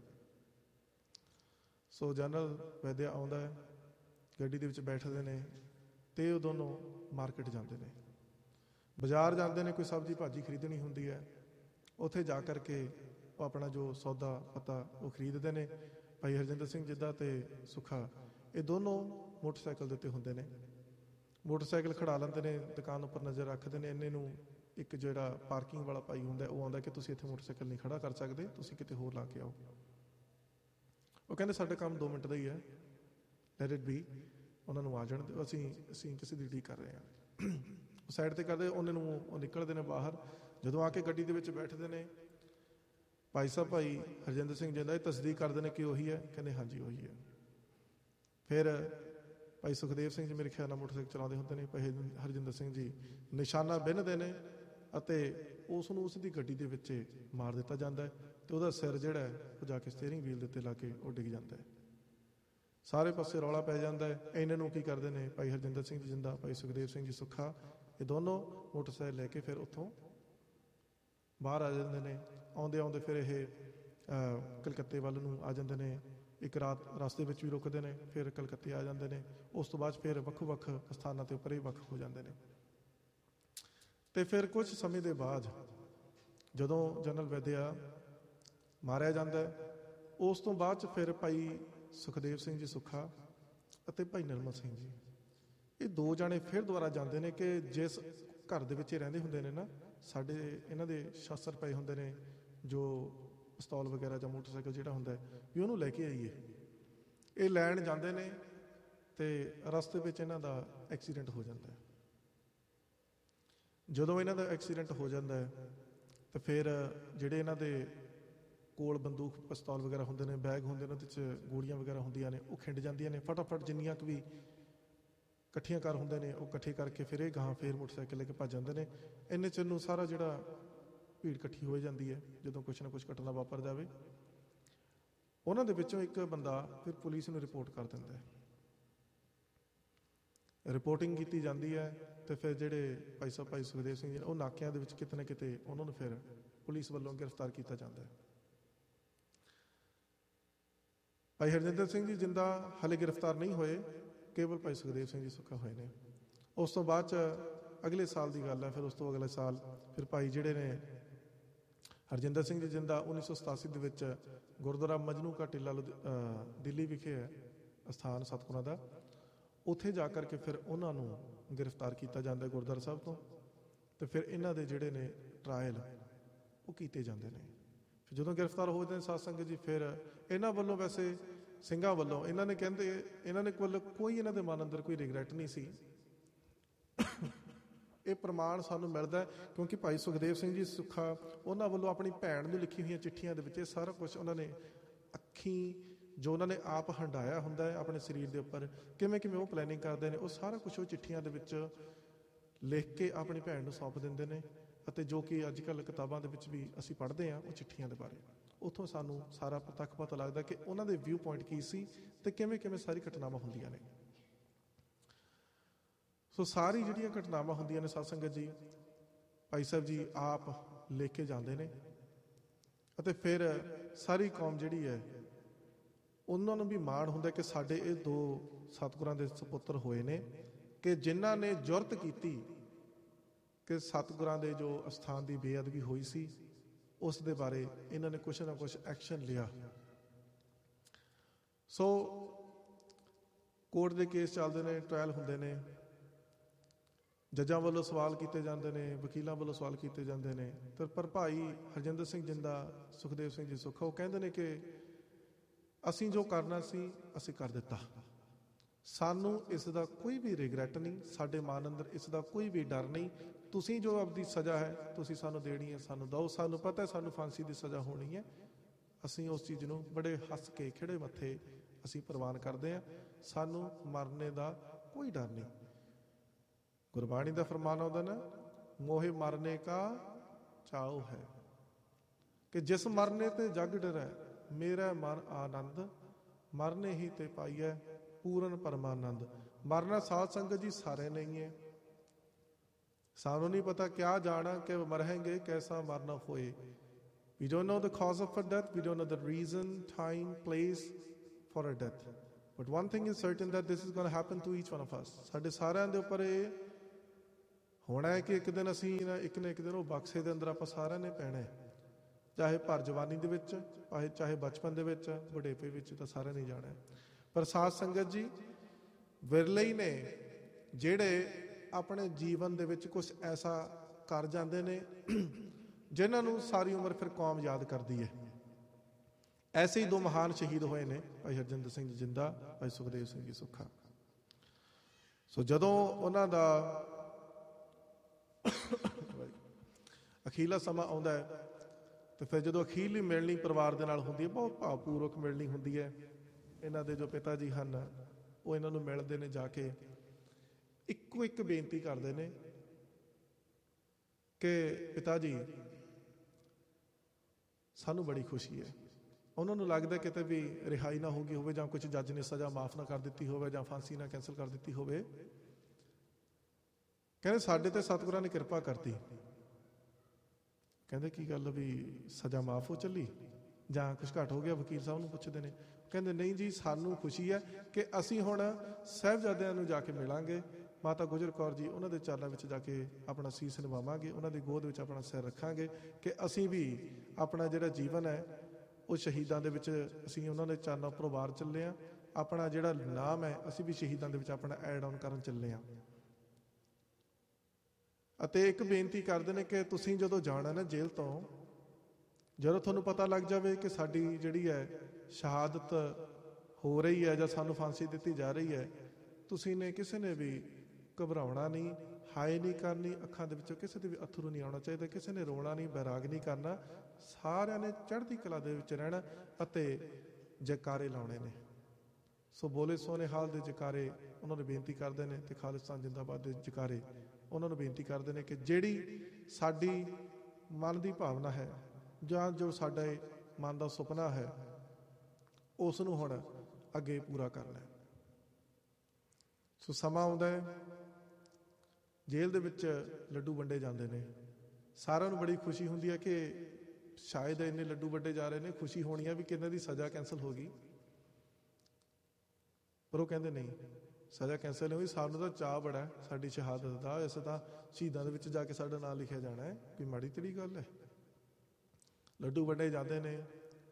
ਸੋ ਜਨਰਲ ਵੈਦਿਆ ਆਉਂਦਾ ਹੈ, ਗੱਡੀ ਦੇ ਵਿੱਚ ਬੈਠਦੇ ਨੇ, ਤੇ ਉਹ ਦੋਨੋਂ ਮਾਰਕੀਟ ਜਾਂਦੇ ਨੇ, ਬਾਜ਼ਾਰ ਜਾਂਦੇ ਨੇ, ਕੋਈ ਸਬਜ਼ੀ ਭਾਜੀ ਖਰੀਦਣੀ ਹੁੰਦੀ ਹੈ। ਉੱਥੇ ਜਾ ਕਰਕੇ ਉਹ ਆਪਣਾ ਜੋ ਸੌਦਾ ਪਤਾ ਉਹ ਖਰੀਦਦੇ ਨੇ। ਭਾਈ ਹਰਜਿੰਦਰ ਸਿੰਘ ਜਿੱਦਾਂ ਤੇ ਸੁੱਖਾ, ਇਹ ਦੋਨੋਂ ਮੋਟਰਸਾਈਕਲ ਦੇ ਉੱਤੇ ਹੁੰਦੇ ਨੇ। ਮੋਟਰਸਾਈਕਲ ਖੜਾ ਲੈਂਦੇ ਨੇ, ਦੁਕਾਨ ਉੱਪਰ ਨਜ਼ਰ ਰੱਖਦੇ ਨੇ। ਇੰਨੇ ਨੂੰ ਇੱਕ ਜਿਹੜਾ ਪਾਰਕਿੰਗ ਵਾਲਾ ਭਾਈ ਹੁੰਦਾ, ਉਹ ਆਉਂਦਾ ਕਿ ਤੁਸੀਂ ਇੱਥੇ ਮੋਟਰਸਾਈਕਲ ਨਹੀਂ ਖੜਾ ਕਰ ਸਕਦੇ, ਤੁਸੀਂ ਕਿਤੇ ਹੋਰ ਲਾ ਕੇ ਆਓ। ਉਹ ਕਹਿੰਦੇ ਸਾਡਾ ਕੰਮ 2 ਮਿੰਟ ਦਾ ਹੀ ਹੈ, ਲੈਟ ਇਟ ਬੀ, ਉਹਨਾਂ ਨੂੰ ਆ ਜਾਣ ਦਿਓ, ਅਸੀਂ ਕਿਸੇ ਦੀ ਡੀਲ ਕਰ ਰਹੇ ਹਾਂ। ਉਹ ਸਾਈਡ 'ਤੇ ਕਰਦੇ, ਉਹਨਾਂ ਨੂੰ ਉਹ ਨਿਕਲਦੇ ਨੇ ਬਾਹਰ। ਜਦੋਂ ਆ ਕੇ ਗੱਡੀ ਦੇ ਵਿੱਚ ਬੈਠਦੇ ਨੇ, ਭਾਈ ਸਾਹਿਬ ਭਾਈ ਹਰਜਿੰਦਰ ਸਿੰਘ ਜਿੰਦਾ ਇਹ ਤਸਦੀਕ ਕਰਦੇ ਨੇ ਕਿ ਉਹੀ ਹੈ, ਕਹਿੰਦੇ ਹਾਂਜੀ ਉਹੀ ਹੈ। ਫਿਰ ਭਾਈ ਸੁਖਦੇਵ ਸਿੰਘ ਜੀ ਮੇਰੇ ਖਿਆਲ ਨਾਲ ਮੋਟਰਸਾਈਕਲ ਚਲਾਉਂਦੇ ਹੁੰਦੇ ਨੇ, ਭਾਈ ਹਰਜਿੰਦਰ ਸਿੰਘ ਜੀ ਨਿਸ਼ਾਨਾ ਬਿੰਨ੍ਹਦੇ ਨੇ ਅਤੇ ਉਸ ਨੂੰ ਉਸ ਦੀ ਗੱਡੀ ਦੇ ਵਿੱਚ ਮਾਰ ਦਿੱਤਾ ਜਾਂਦਾ ਹੈ ਅਤੇ ਉਹਦਾ ਸਿਰ ਜਿਹੜਾ ਹੈ ਉਹ ਜਾ ਕੇ ਸਟੀਅਰਿੰਗ ਵੀਲ ਦੇ ਉੱਤੇ ਲਾ ਕੇ ਉਹ ਡਿੱਗ ਜਾਂਦਾ ਹੈ। ਸਾਰੇ ਪਾਸੇ ਰੌਲਾ ਪੈ ਜਾਂਦਾ ਹੈ। ਇਹਨਾਂ ਨੂੰ ਕੀ ਕਰਦੇ ਨੇ, ਭਾਈ ਹਰਜਿੰਦਰ ਸਿੰਘ ਜੀ ਜਿੰਦਾ, ਭਾਈ ਸੁਖਦੇਵ ਸਿੰਘ ਜੀ ਸੁੱਖਾ, ਇਹ ਦੋਨੋਂ ਮੋਟਰਸਾਈਕਲ ਲੈ ਕੇ ਫਿਰ ਉੱਥੋਂ ਬਾਹਰ ਆ ਜਾਂਦੇ ਨੇ। ਆਉਂਦੇ ਆਉਂਦੇ ਫਿਰ ਇਹ ਕਲਕੱਤੇ ਵੱਲ ਨੂੰ ਆ ਜਾਂਦੇ ਨੇ। ਇੱਕ ਰਾਤ ਰਸਤੇ ਵਿੱਚ ਵੀ ਰੁਕਦੇ ਨੇ, ਫਿਰ ਕਲਕੱਤੇ ਆ ਜਾਂਦੇ ਨੇ। ਉਸ ਤੋਂ ਬਾਅਦ ਫਿਰ ਵੱਖੋ ਵੱਖ ਸਥਾਨਾਂ 'ਤੇ ਉੱਪਰ ਹੀ ਵੱਖ ਹੋ ਜਾਂਦੇ ਨੇ। ਅਤੇ ਫਿਰ ਕੁਝ ਸਮੇਂ ਦੇ ਬਾਅਦ ਜਦੋਂ ਜਨਰਲ ਵੈਦਿਆ ਮਾਰਿਆ ਜਾਂਦਾ, ਉਸ ਤੋਂ ਬਾਅਦ 'ਚ ਫਿਰ ਭਾਈ ਸੁਖਦੇਵ ਸਿੰਘ ਜੀ ਸੁੱਖਾ ਅਤੇ ਭਾਈ ਨਿਰਮਲ ਸਿੰਘ ਜੀ, ਇਹ 2 ਜਾਣੇ ਫਿਰ ਦੁਬਾਰਾ ਜਾਂਦੇ ਨੇ ਕਿ ਜਿਸ ਘਰ ਦੇ ਵਿੱਚ ਇਹ ਰਹਿੰਦੇ ਹੁੰਦੇ ਨੇ ਨਾ, ਸਾਡੇ ਇਹਨਾਂ ਦੇ ਸ਼ਾਸਤਰ ਪਏ ਹੁੰਦੇ ਨੇ, ਜੋ ਪਿਸਤੌਲ ਵਗੈਰਾ ਜਾਂ ਮੋਟਰਸਾਈਕਲ ਜਿਹੜਾ ਹੁੰਦਾ ਵੀ ਉਹਨੂੰ ਲੈ ਕੇ ਆਈਏ। ਇਹ ਲੈਣ ਜਾਂਦੇ ਨੇ ਅਤੇ ਰਸਤੇ ਵਿੱਚ ਇਹਨਾਂ ਦਾ ਐਕਸੀਡੈਂਟ ਹੋ ਜਾਂਦਾ ਹੈ। ਜਦੋਂ ਇਹਨਾਂ ਦਾ ਐਕਸੀਡੈਂਟ ਹੋ ਜਾਂਦਾ ਹੈ ਤਾਂ ਫਿਰ ਜਿਹੜੇ ਇਹਨਾਂ ਦੇ ਕੋਲ ਬੰਦੂਕ ਪਿਸਤੌਲ ਵਗੈਰਾ ਹੁੰਦੇ ਨੇ, ਬੈਗ ਹੁੰਦੇ ਨੇ, ਉਹਦੇ 'ਚ ਗੋਲੀਆਂ ਵਗੈਰਾ ਹੁੰਦੀਆਂ ਨੇ, ਉਹ ਖਿੰਡ ਜਾਂਦੀਆਂ ਨੇ। ਫਟਾਫਟ ਜਿੰਨੀਆਂ ਕੁ ਵੀ ਇਕੱਠੀਆਂ ਕਰ ਹੁੰਦੇ ਨੇ ਉਹ ਇਕੱਠੇ ਕਰਕੇ ਫਿਰ ਇਹ ਗਾਹਾਂ ਫਿਰ ਮੋਟਰਸਾਈਕਲ ਲੈ ਕੇ ਭੱਜ ਜਾਂਦੇ ਨੇ। ਇੰਨੇ 'ਚ ਨੂੰ ਸਾਰਾ ਜਿਹੜਾ ਭੀੜ ਇਕੱਠੀ ਹੋ ਜਾਂਦੀ ਹੈ। ਜਦੋਂ ਕੁਛ ਨਾ ਕੁਛ ਘਟਨਾ ਵਾਪਰ ਜਾਵੇ, ਉਹਨਾਂ ਦੇ ਵਿੱਚੋਂ ਇੱਕ ਬੰਦਾ ਫਿਰ ਪੁਲਿਸ ਨੂੰ ਰਿਪੋਰਟ ਕਰ ਦਿੰਦਾ ਹੈ। ਰਿਪੋਰਟਿੰਗ ਕੀਤੀ ਜਾਂਦੀ ਹੈ ਅਤੇ ਫਿਰ ਜਿਹੜੇ ਭਾਈ ਸਾਹਿਬ ਭਾਈ ਸੁਖਦੇਵ ਸਿੰਘ ਜੀ ਉਹ ਨਾਕਿਆਂ ਦੇ ਵਿੱਚ ਕਿਤੇ ਨਾ ਕਿਤੇ ਉਹਨਾਂ ਨੂੰ ਫਿਰ ਪੁਲਿਸ ਵੱਲੋਂ ਗ੍ਰਿਫਤਾਰ ਕੀਤਾ ਜਾਂਦਾ ਹੈ। ਭਾਈ ਹਰਜਿੰਦਰ ਸਿੰਘ ਜੀ ਜਿੰਦਾ ਹਾਲੇ ਗ੍ਰਿਫਤਾਰ ਨਹੀਂ ਹੋਏ, ਕੇਵਲ ਭਾਈ ਸੁਖਦੇਵ ਸਿੰਘ ਜੀ ਸੁੱਖਾ ਹੋਏ ਨੇ। ਉਸ ਤੋਂ ਬਾਅਦ 'ਚ ਅਗਲੇ ਸਾਲ ਦੀ ਗੱਲ ਹੈ, ਫਿਰ ਉਸ ਤੋਂ ਅਗਲੇ ਸਾਲ ਫਿਰ ਭਾਈ ਜਿਹੜੇ ਨੇ ਹਰਜਿੰਦਰ ਸਿੰਘ ਜੀ ਜਿੰਦਾ 1987 ਦੇ ਵਿੱਚ ਗੁਰਦੁਆਰਾ ਮਜਨੂ ਕਾ ਟਿੱਲਾ ਦਿੱਲੀ ਵਿਖੇ ਹੈ ਅਸਥਾਨ ਸਤਿਗੁਰਾਂ ਦਾ, ਉੱਥੇ ਜਾ ਕਰਕੇ ਫਿਰ ਉਹਨਾਂ ਨੂੰ ਗ੍ਰਿਫਤਾਰ ਕੀਤਾ ਜਾਂਦਾ ਗੁਰਦੁਆਰਾ ਸਾਹਿਬ ਤੋਂ। ਅਤੇ ਫਿਰ ਇਹਨਾਂ ਦੇ ਜਿਹੜੇ ਨੇ ਟਰਾਇਲ ਉਹ ਕੀਤੇ ਜਾਂਦੇ ਨੇ। ਫਿਰ ਜਦੋਂ ਗ੍ਰਿਫਤਾਰ ਹੋ ਜਾਂਦੇ ਸਾਧ ਸੰਗਤ ਜੀ, ਫਿਰ ਇਹਨਾਂ ਵੱਲੋਂ ਵੈਸੇ ਸਿੰਘਾਂ ਵੱਲੋਂ ਇਹਨਾਂ ਨੇ ਕਹਿੰਦੇ ਇਹਨਾਂ ਨੇ ਵੱਲੋਂ ਕੋਈ ਇਹਨਾਂ ਦੇ ਮਨ ਅੰਦਰ ਕੋਈ ਰਿਗਰੈਟ ਨਹੀਂ ਸੀ। ਇਹ ਪ੍ਰਮਾਣ ਸਾਨੂੰ ਮਿਲਦਾ ਕਿਉਂਕਿ ਭਾਈ ਸੁਖਦੇਵ ਸਿੰਘ ਜੀ ਸੁੱਖਾ ਉਹਨਾਂ ਵੱਲੋਂ ਆਪਣੀ ਭੈਣ ਨੂੰ ਲਿਖੀ ਹੋਈਆਂ ਚਿੱਠੀਆਂ ਦੇ ਵਿੱਚ ਇਹ ਸਾਰਾ ਕੁਛ ਉਹਨਾਂ ਨੇ ਅੱਖੀਂ ਜੋ ਉਹਨਾਂ ਨੇ ਆਪ ਹੰਢਾਇਆ ਹੁੰਦਾ ਹੈ ਆਪਣੇ ਸਰੀਰ ਦੇ ਉੱਪਰ, ਕਿਵੇਂ ਕਿਵੇਂ ਉਹ ਪਲੈਨਿੰਗ ਕਰਦੇ ਨੇ, ਉਹ ਸਾਰਾ ਕੁਛ ਉਹ ਚਿੱਠੀਆਂ ਦੇ ਵਿੱਚ ਲਿਖ ਕੇ ਆਪਣੀ ਭੈਣ ਨੂੰ ਸੌਂਪ ਦਿੰਦੇ ਨੇ। ਅਤੇ ਜੋ ਕਿ ਅੱਜ ਕੱਲ੍ਹ ਕਿਤਾਬਾਂ ਦੇ ਵਿੱਚ ਵੀ ਅਸੀਂ ਪੜ੍ਹਦੇ ਹਾਂ ਉਹ ਚਿੱਠੀਆਂ ਦੇ ਬਾਰੇ, ਉੱਥੋਂ ਸਾਨੂੰ ਸਾਰਾ ਤੱਕ ਪਤਾ ਲੱਗਦਾ ਕਿ ਉਹਨਾਂ ਦੇ ਵਿਊ ਪੁਆਇੰਟ ਕੀ ਸੀ ਅਤੇ ਕਿਵੇਂ ਕਿਵੇਂ ਸਾਰੀ ਘਟਨਾਵਾਂ ਹੁੰਦੀਆਂ ਨੇ। ਸੋ ਸਾਰੀ ਜਿਹੜੀਆਂ ਘਟਨਾਵਾਂ ਹੁੰਦੀਆਂ ਨੇ ਸਾਧ ਸੰਗਤ ਜੀ, ਭਾਈ ਸਾਹਿਬ ਜੀ ਆਪ ਲੈ ਕੇ ਜਾਂਦੇ ਨੇ ਅਤੇ ਫਿਰ ਸਾਰੀ ਕੌਮ ਜਿਹੜੀ ਹੈ ਉਹਨਾਂ ਨੂੰ ਵੀ ਮਾਣ ਹੁੰਦਾ ਕਿ ਸਾਡੇ ਇਹ 2 ਸਤਿਗੁਰਾਂ ਦੇ ਸਪੁੱਤਰ ਹੋਏ ਨੇ ਕਿ ਜਿਨ੍ਹਾਂ ਨੇ ਜੁਰਤ ਕੀਤੀ ਕਿ ਸਤਿਗੁਰਾਂ ਦੇ ਜੋ ਅਸਥਾਨ ਦੀ ਬੇਅਦਬੀ ਹੋਈ ਸੀ ਉਸ ਦੇ ਬਾਰੇ ਇਹਨਾਂ ਨੇ ਕੁਛ ਨਾ ਕੁਛ ਐਕਸ਼ਨ ਲਿਆ। ਸੋ ਕੋਰਟ ਦੇ ਕੇਸ ਚੱਲਦੇ ਨੇ, ਟਰਾਇਲ ਹੁੰਦੇ ਨੇ, ਜੱਜਾਂ ਵੱਲੋਂ ਸਵਾਲ ਕੀਤੇ ਜਾਂਦੇ ਨੇ, ਵਕੀਲਾਂ ਵੱਲੋਂ ਸਵਾਲ ਕੀਤੇ ਜਾਂਦੇ ਨੇ। ਪਰ ਭਾਈ ਹਰਜਿੰਦਰ ਸਿੰਘ ਜਿੰਦਾ, ਸੁਖਦੇਵ ਸਿੰਘ ਜੀ ਸੁੱਖਾ ਉਹ ਕਹਿੰਦੇ ਨੇ ਕਿ ਅਸੀਂ ਜੋ ਕਰਨਾ ਸੀ ਅਸੀਂ ਕਰ ਦਿੱਤਾ, ਸਾਨੂੰ ਇਸ ਦਾ ਕੋਈ ਵੀ ਰਿਗਰੈਟ ਨਹੀਂ, ਸਾਡੇ ਮਨ ਅੰਦਰ ਇਸ ਦਾ ਕੋਈ ਵੀ ਡਰ ਨਹੀਂ। ਤੁਸੀਂ ਜੋ ਆਪਦੀ ਸਜ਼ਾ ਹੈ ਤੁਸੀਂ ਸਾਨੂੰ ਦੇਣੀ ਹੈ, ਸਾਨੂੰ ਦਿਓ, ਸਾਨੂੰ ਪਤਾ ਹੈ ਸਾਨੂੰ ਫਾਂਸੀ ਦੀ ਸਜ਼ਾ ਹੋਣੀ ਹੈ, ਅਸੀਂ ਉਸ ਚੀਜ਼ ਨੂੰ ਬੜੇ ਹੱਸ ਕੇ ਖਿੜੇ ਮੱਥੇ ਅਸੀਂ ਪ੍ਰਵਾਨ ਕਰਦੇ ਹਾਂ, ਸਾਨੂੰ ਮਰਨੇ ਦਾ ਕੋਈ ਡਰ ਨਹੀਂ। ਗੁਰਬਾਣੀ ਦਾ ਫਰਮਾਨ ਆਉਂਦਾ ਨਾ, ਮੋਹੇ ਮਰਨੇ ਕਾ ਚਾਉ ਹੈ ਕਿ ਜਿਸ ਮਰਨੇ ਤੇ ਜਗ ਡਰੈ, ਮੇਰਾ ਮਨ ਆਨੰਦ ਮਰਨੇ ਹੀ ਤੇ ਪਾਈਐ ਪੂਰਨ ਪਰਮਾਨੰਦ। ਮਰਨਾ ਸਾਧ ਸੰਗਤ ਜੀ ਸਾਰੇ ਨਹੀਂ ਹੈ, ਸਾਨੂੰ ਨਹੀਂ ਪਤਾ ਕਿਆ ਜਾਣਾ ਕਿ ਮਰहेंगे कैसा मरना होए। We don't know the cause of a death, we don't know the reason, time, place for a death, but one thing is certain that this is going to happen to each one of ਅਸ। ਸਾਡੇ ਸਾਰਿਆਂ ਦੇ ਉੱਪਰ ਇਹ ਹੋਣਾ ਹੈ ਕਿ ਇੱਕ ਦਿਨ ਅਸੀਂ ਇੱਕ ਨਾ ਇੱਕ ਦਿਨ ਉਹ ਬਕਸੇ ਦੇ ਅੰਦਰ ਆਪਾਂ ਸਾਰਿਆਂ ਨੇ ਪੈਣਾ ਹੈ, ਚਾਹੇ ਭਰ ਜਵਾਨੀ ਦੇ ਵਿੱਚ, ਚਾਹੇ ਬਚਪਨ ਦੇ ਵਿੱਚ, ਬੁਢੇਪੇ ਵਿੱਚ, ਤਾਂ ਸਾਰਿਆਂ ਨੇ ਜਾਣਾ ਹੈ। ਪਰ ਸਾਧ ਸੰਗਤ ਜੀ, ਵਿਰਲੇ ਹੀ ਨੇ ਜਿਹੜੇ ਆਪਣੇ ਜੀਵਨ ਦੇ ਵਿੱਚ ਕੁਛ ਐਸਾ ਕਰ ਜਾਂਦੇ ਨੇ ਜਿਨ੍ਹਾਂ ਨੂੰ ਸਾਰੀ ਉਮਰ ਫਿਰ ਕੌਮ ਯਾਦ ਕਰਦੀ ਹੈ। ਐਸੇ ਹੀ ਦੋ ਮਹਾਨ ਸ਼ਹੀਦ ਹੋਏ ਨੇ, ਭਾਈ ਹਰਜਿੰਦਰ ਸਿੰਘ ਜੀ ਜਿੰਦਾ, ਭਾਈ ਸੁਖਦੇਵ ਸਿੰਘ ਜੀ ਸੁੱਖਾ। ਸੋ ਜਦੋਂ ਉਹਨਾਂ ਦਾ ਅਖੀਰਲਾ ਸਮਾਂ ਆਉਂਦਾ ਹੈ, ਤੇ ਫਿਰ ਜਦੋਂ ਅਖੀਰਲੀ ਮਿਲਣੀ ਪਰਿਵਾਰ ਦੇ ਨਾਲ ਹੁੰਦੀ ਹੈ, ਬਹੁਤ ਭਾਵਪੂਰਵਕ ਮਿਲਣੀ ਹੁੰਦੀ ਹੈ। ਇਹਨਾਂ ਦੇ ਜੋ ਪਿਤਾ ਜੀ ਹਨ, ਉਹ ਇਹਨਾਂ ਨੂੰ ਮਿਲਦੇ ਨੇ, ਜਾ ਕੇ ਇੱਕੋ ਇੱਕ ਬੇਨਤੀ ਕਰਦੇ ਨੇ ਕਿ ਪਿਤਾ ਜੀ, ਸਾਨੂੰ ਬੜੀ ਖੁਸ਼ੀ ਹੈ। ਉਹਨਾਂ ਨੂੰ ਲੱਗਦਾ ਕਿਤੇ ਵੀ ਰਿਹਾਈ ਨਾ ਹੋ ਗਈ ਹੋਵੇ, ਜਾਂ ਕੁਝ ਜੱਜ ਨੇ ਸਜ਼ਾ ਮਾਫ ਨਾ ਕਰ ਦਿੱਤੀ ਹੋਵੇ, ਜਾਂ ਫਾਂਸੀ ਨਾ ਕੈਂਸਲ ਕਰ ਦਿੱਤੀ ਹੋਵੇ। ਕਹਿੰਦੇ ਸਾਡੇ ਤੇ ਸਤਿਗੁਰਾਂ ਨੇ ਕਿਰਪਾ ਕਰਤੀ। ਕਹਿੰਦੇ ਕੀ ਗੱਲ ਵੀ ਸਜ਼ਾ ਮਾਫ ਹੋ ਚੱਲੀ, ਜਾਂ ਕੁਛ ਘੱਟ ਹੋ ਗਿਆ? ਵਕੀਲ ਸਾਹਿਬ ਨੂੰ ਪੁੱਛਦੇ ਨੇ। ਕਹਿੰਦੇ ਨਹੀਂ ਜੀ, ਸਾਨੂੰ ਖੁਸ਼ੀ ਹੈ ਕਿ ਅਸੀਂ ਹੁਣ ਸਾਹਿਬਜ਼ਾਦਿਆਂ ਨੂੰ ਜਾ ਕੇ ਮਿਲਾਂਗੇ, ਮਾਤਾ ਗੁਜਰ ਕੌਰ ਜੀ, ਉਹਨਾਂ ਦੇ ਚਰਨਾਂ ਵਿੱਚ ਜਾ ਕੇ ਆਪਣਾ ਸੀਸ ਨਿਵਾਵਾਂਗੇ, ਉਹਨਾਂ ਦੀ ਗੋਦ ਵਿੱਚ ਆਪਣਾ ਸਿਰ ਰੱਖਾਂਗੇ, ਕਿ ਅਸੀਂ ਵੀ ਆਪਣਾ ਜਿਹੜਾ ਜੀਵਨ ਹੈ ਉਹ ਸ਼ਹੀਦਾਂ ਦੇ ਵਿੱਚ, ਅਸੀਂ ਉਹਨਾਂ ਦੇ ਚਰਨਾਂ ਉੱਪਰੋਂ ਵਾਰ ਚੱਲੇ ਹਾਂ। ਆਪਣਾ ਜਿਹੜਾ ਨਾਮ ਹੈ, ਅਸੀਂ ਵੀ ਸ਼ਹੀਦਾਂ ਦੇ ਵਿੱਚ ਆਪਣਾ ਐਡ ਆਨ ਕਰਨ ਚੱਲੇ ਹਾਂ। ਅਤੇ ਇੱਕ ਬੇਨਤੀ ਕਰਦੇ ਨੇ ਕਿ ਤੁਸੀਂ ਜਦੋਂ ਜਾਣਾ ਨਾ ਜੇਲ੍ਹ ਤੋਂ, ਜਦੋਂ ਤੁਹਾਨੂੰ ਪਤਾ ਲੱਗ ਜਾਵੇ ਕਿ ਸਾਡੀ ਜਿਹੜੀ ਹੈ ਸ਼ਹਾਦਤ ਹੋ ਰਹੀ ਹੈ, ਜਾਂ ਸਾਨੂੰ ਫਾਂਸੀ ਦਿੱਤੀ ਜਾ ਰਹੀ ਹੈ, ਤੁਸੀਂ ਨੇ ਕਿਸੇ ਨੇ ਵੀ ਘਬਰਾਉਣਾ ਨਹੀਂ, ਹਾਏ ਨਹੀਂ ਕਰਨੀ, ਅੱਖਾਂ ਦੇ ਵਿੱਚੋਂ ਕਿਸੇ ਦੇ ਵੀ ਅਥਰੂ ਨਹੀਂ ਆਉਣਾ ਚਾਹੀਦਾ, ਕਿਸੇ ਨੇ ਰੋਣਾ ਨਹੀਂ, ਬੈਰਾਗ ਨਹੀਂ ਕਰਨਾ। ਸਾਰਿਆਂ ਨੇ ਚੜ੍ਹਦੀ ਕਲਾ ਦੇ ਵਿੱਚ ਰਹਿਣਾ ਅਤੇ ਜੈਕਾਰੇ ਲਾਉਣੇ ਨੇ। ਸੋ ਬੋਲੇ ਸੋਨੇ ਹਾਲ ਦੇ ਜੈਕਾਰੇ ਉਹਨਾਂ ਨੂੰ ਬੇਨਤੀ ਕਰਦੇ ਨੇ, ਤੇ ਖਾਲਿਸਤਾਨ ਜ਼ਿੰਦਾਬਾਦ ਦੇ ਜੈਕਾਰੇ ਉਹਨਾਂ ਨੂੰ ਬੇਨਤੀ ਕਰਦੇ ਨੇ ਕਿ ਜਿਹੜੀ ਸਾਡੀ ਮਨ ਦੀ ਭਾਵਨਾ ਹੈ, ਜਾਂ ਜੋ ਸਾਡਾ ਮਨ ਦਾ ਸੁਪਨਾ ਹੈ, ਉਸ ਨੂੰ ਹੁਣ ਅੱਗੇ ਪੂਰਾ ਕਰਨਾ। ਸੋ ਸਮਾਂ ਆਉਂਦਾ ਹੈ, ਜੇਲ੍ਹ ਦੇ ਵਿੱਚ ਲੱਡੂ ਵੰਡੇ ਜਾਂਦੇ ਨੇ। ਸਾਰਿਆਂ ਨੂੰ ਬੜੀ ਖੁਸ਼ੀ ਹੁੰਦੀ ਹੈ ਕਿ ਸ਼ਾਇਦ ਇੰਨੇ ਲੱਡੂ ਵੰਡੇ ਜਾ ਰਹੇ ਨੇ, ਖੁਸ਼ੀ ਹੋਣੀ ਹੈ ਵੀ ਕਿ ਇਹਨਾਂ ਦੀ ਸਜ਼ਾ ਕੈਂਸਲ ਹੋ ਗਈ। ਪਰ ਉਹ ਕਹਿੰਦੇ ਨਹੀਂ, ਸਜ਼ਾ ਕੈਂਸਲ ਨਹੀਂ ਹੋਈ, ਸਾਨੂੰ ਤਾਂ ਚਾਅ ਬੜਾ ਹੈ ਸਾਡੀ ਸ਼ਹਾਦਤ ਦਾ, ਵੈਸੇ ਤਾਂ ਸ਼ਹੀਦਾਂ ਦੇ ਵਿੱਚ ਜਾ ਕੇ ਸਾਡਾ ਨਾਂ ਲਿਖਿਆ ਜਾਣਾ ਹੈ, ਕੋਈ ਮਾੜੀ ਤੇੜੀ ਗੱਲ ਹੈ। ਲੱਡੂ ਵੰਡੇ ਜਾਂਦੇ ਨੇ,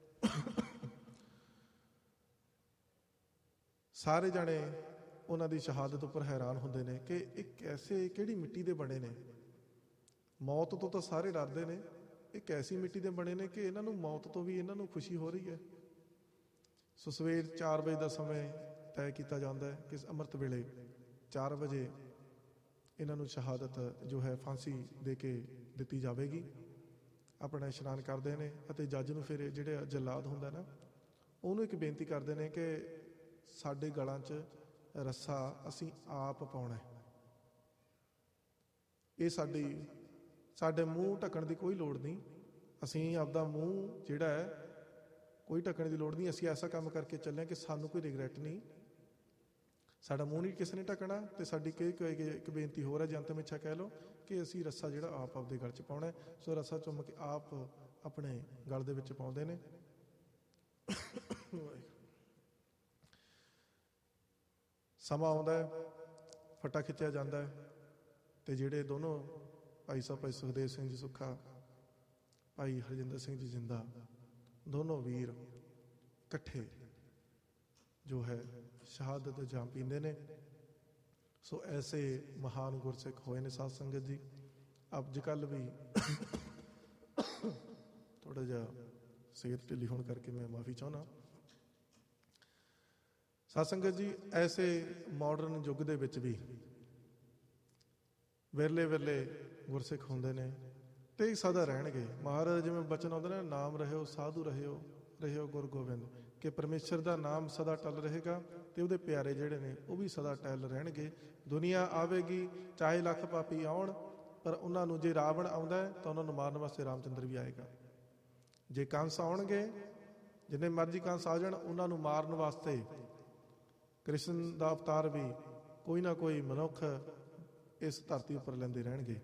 ਸਾਰੇ ਜਾਣੇ ਉਹਨਾਂ ਦੀ ਸ਼ਹਾਦਤ ਉੱਪਰ ਹੈਰਾਨ ਹੁੰਦੇ ਨੇ ਕਿ ਇਹ ਕੈਸੇ, ਕਿਹੜੀ ਮਿੱਟੀ ਦੇ ਬਣੇ ਨੇ। ਮੌਤ ਤੋਂ ਤਾਂ ਸਾਰੇ ਡਰਦੇ ਨੇ, ਇਹ ਕੈਸੀ ਮਿੱਟੀ ਦੇ ਬਣੇ ਨੇ ਕਿ ਇਹਨਾਂ ਨੂੰ ਮੌਤ ਤੋਂ ਵੀ ਇਹਨਾਂ ਨੂੰ ਖੁਸ਼ੀ ਹੋ ਰਹੀ ਹੈ। ਸੋ ਸਵੇਰ 4 ਵਜੇ ਦਾ ਸਮੇਂ ਤੈਅ ਕੀਤਾ ਜਾਂਦਾ ਹੈ ਕਿ ਅੰਮ੍ਰਿਤ ਵੇਲੇ 4 ਵਜੇ ਇਹਨਾਂ ਨੂੰ ਸ਼ਹਾਦਤ ਜੋ ਹੈ ਫਾਂਸੀ ਦੇ ਕੇ ਦਿੱਤੀ ਜਾਵੇਗੀ। ਆਪਣਾ ਇਸ਼ਨਾਨ ਕਰਦੇ ਨੇ ਅਤੇ ਜੱਜ ਨੂੰ ਫਿਰ ਜਿਹੜੇ ਜਲਾਦ ਹੁੰਦਾ ਨਾ, ਉਹਨੂੰ ਇੱਕ ਬੇਨਤੀ ਕਰਦੇ ਨੇ ਕਿ ਸਾਡੇ ਗਲਾਂ 'ਚ ਰੱਸਾ ਅਸੀਂ ਆਪ ਪਾਉਣਾ। ਇਹ ਸਾਡੇ ਮੂੰਹ ਢੱਕਣ ਦੀ ਕੋਈ ਲੋੜ ਨਹੀਂ, ਅਸੀਂ ਆਪਦਾ ਮੂੰਹ ਜਿਹੜਾ ਹੈ ਕੋਈ ਢੱਕਣ ਦੀ ਲੋੜ ਨਹੀਂ। ਅਸੀਂ ਐਸਾ ਕੰਮ ਕਰਕੇ ਚੱਲੇ ਕਿ ਸਾਨੂੰ ਕੋਈ ਰਿਗਰੈਟ ਨਹੀਂ, ਸਾਡਾ ਮੂੰਹ ਨਹੀਂ ਕਿਸੇ ਨੇ ਢੱਕਣਾ। ਤੇ ਸਾਡੀ ਇੱਕ ਬੇਨਤੀ ਹੋਰ ਹੈ, ਜਨਤਮ ਇੱਛਾ ਕਹਿ ਲਓ, ਕਿ ਅਸੀਂ ਰੱਸਾ ਜਿਹੜਾ ਆਪ ਆਪਦੇ ਗਲ 'ਚ ਪਾਉਣਾ। ਸੋ ਰੱਸਾ ਚੁੰਮ ਕੇ ਆਪ ਆਪਣੇ ਗਲ ਦੇ ਵਿੱਚ ਪਾਉਂਦੇ ਨੇ। ਸਮਾਂ ਆਉਂਦਾ ਹੈ, ਫੱਟਾ ਖਿੱਚਿਆ ਜਾਂਦਾ ਹੈ, ਤੇ ਜਿਹੜੇ ਦੋਨੋਂ ਭਾਈ ਸਾਹਿਬ, ਭਾਈ ਸੁਖਦੇਵ ਸਿੰਘ ਜੀ ਸੁੱਖਾ, ਭਾਈ ਹਰਜਿੰਦਰ ਸਿੰਘ ਜੀ ਜਿੰਦਾ, ਦੋਨੋਂ ਵੀਰ ਇਕੱਠੇ ਜੋ ਹੈ ਸ਼ਹਾਦਤ ਜਾਮ ਪੀਂਦੇ ਨੇ। ਸੋ ਐਸੇ ਮਹਾਨ ਗੁਰਸਿੱਖ ਹੋਏ ਨੇ ਸਾਧ ਸੰਗਤ ਜੀ। ਅੱਜ ਕੱਲ੍ਹ ਵੀ ਥੋੜ੍ਹਾ ਜਿਹਾ ਸਿਹਤ ਢਿੱਲੀ ਹੋਣ ਕਰਕੇ ਮੈਂ ਮਾਫੀ ਚਾਹੁੰਦਾ। ਸਾਧ ਸੰਗਤ ਜੀ, ਐਸੇ ਮਾਡਰਨ ਯੁੱਗ ਦੇ ਵਿੱਚ ਵੀ ਵਿਰਲੇ ਗੁਰਸਿੱਖ ਹੁੰਦੇ ਨੇ ਤੇ ਸਦਾ ਰਹਿਣਗੇ। ਮਹਾਰਾਜ ਜਿਵੇਂ ਬਚਨ ਆਉਂਦਾ ਨਾ, ਨਾਮ ਰਹਿਓ ਸਾਧੂ ਰਹਿਓ ਗੁਰ ਗੋਬਿੰਦ, ਕਿ ਪਰਮੇਸ਼ਰ ਦਾ ਨਾਮ ਸਦਾ ਟਲ ਰਹੇਗਾ ਤੇ ਉਹਦੇ ਪਿਆਰੇ ਜਿਹੜੇ ਨੇ ਉਹ ਵੀ ਸਦਾ ਟਲ ਰਹਿਣਗੇ। ਦੁਨੀਆ ਆਵੇਗੀ, ਚਾਹੇ ਲੱਖ ਪਾਪੀ ਆਉਣ, ਪਰ ਉਹਨਾਂ ਨੂੰ ਜੇ ਰਾਵਣ ਆਉਂਦਾ ਹੈ ਤਾਂ ਉਹਨਾਂ ਨੂੰ ਮਾਰਨ ਵਾਸਤੇ ਰਾਮਚੰਦਰ ਵੀ ਆਏਗਾ। ਜੇ ਕੰਸ ਆਉਣਗੇ, ਜਿੰਨੇ ਮਰਜ਼ੀ ਕੰਸ ਆ ਜਾਣ, ਉਹਨਾਂ ਨੂੰ ਮਾਰਨ ਵਾਸਤੇ ਕ੍ਰਿਸ਼ਨ ਦਾ ਅਵਤਾਰ ਵੀ ਕੋਈ ਨਾ ਕੋਈ ਮਨੁੱਖ ਇਸ ਧਰਤੀ ਉੱਪਰ ਲੈਂਦੇ ਰਹਿਣਗੇ।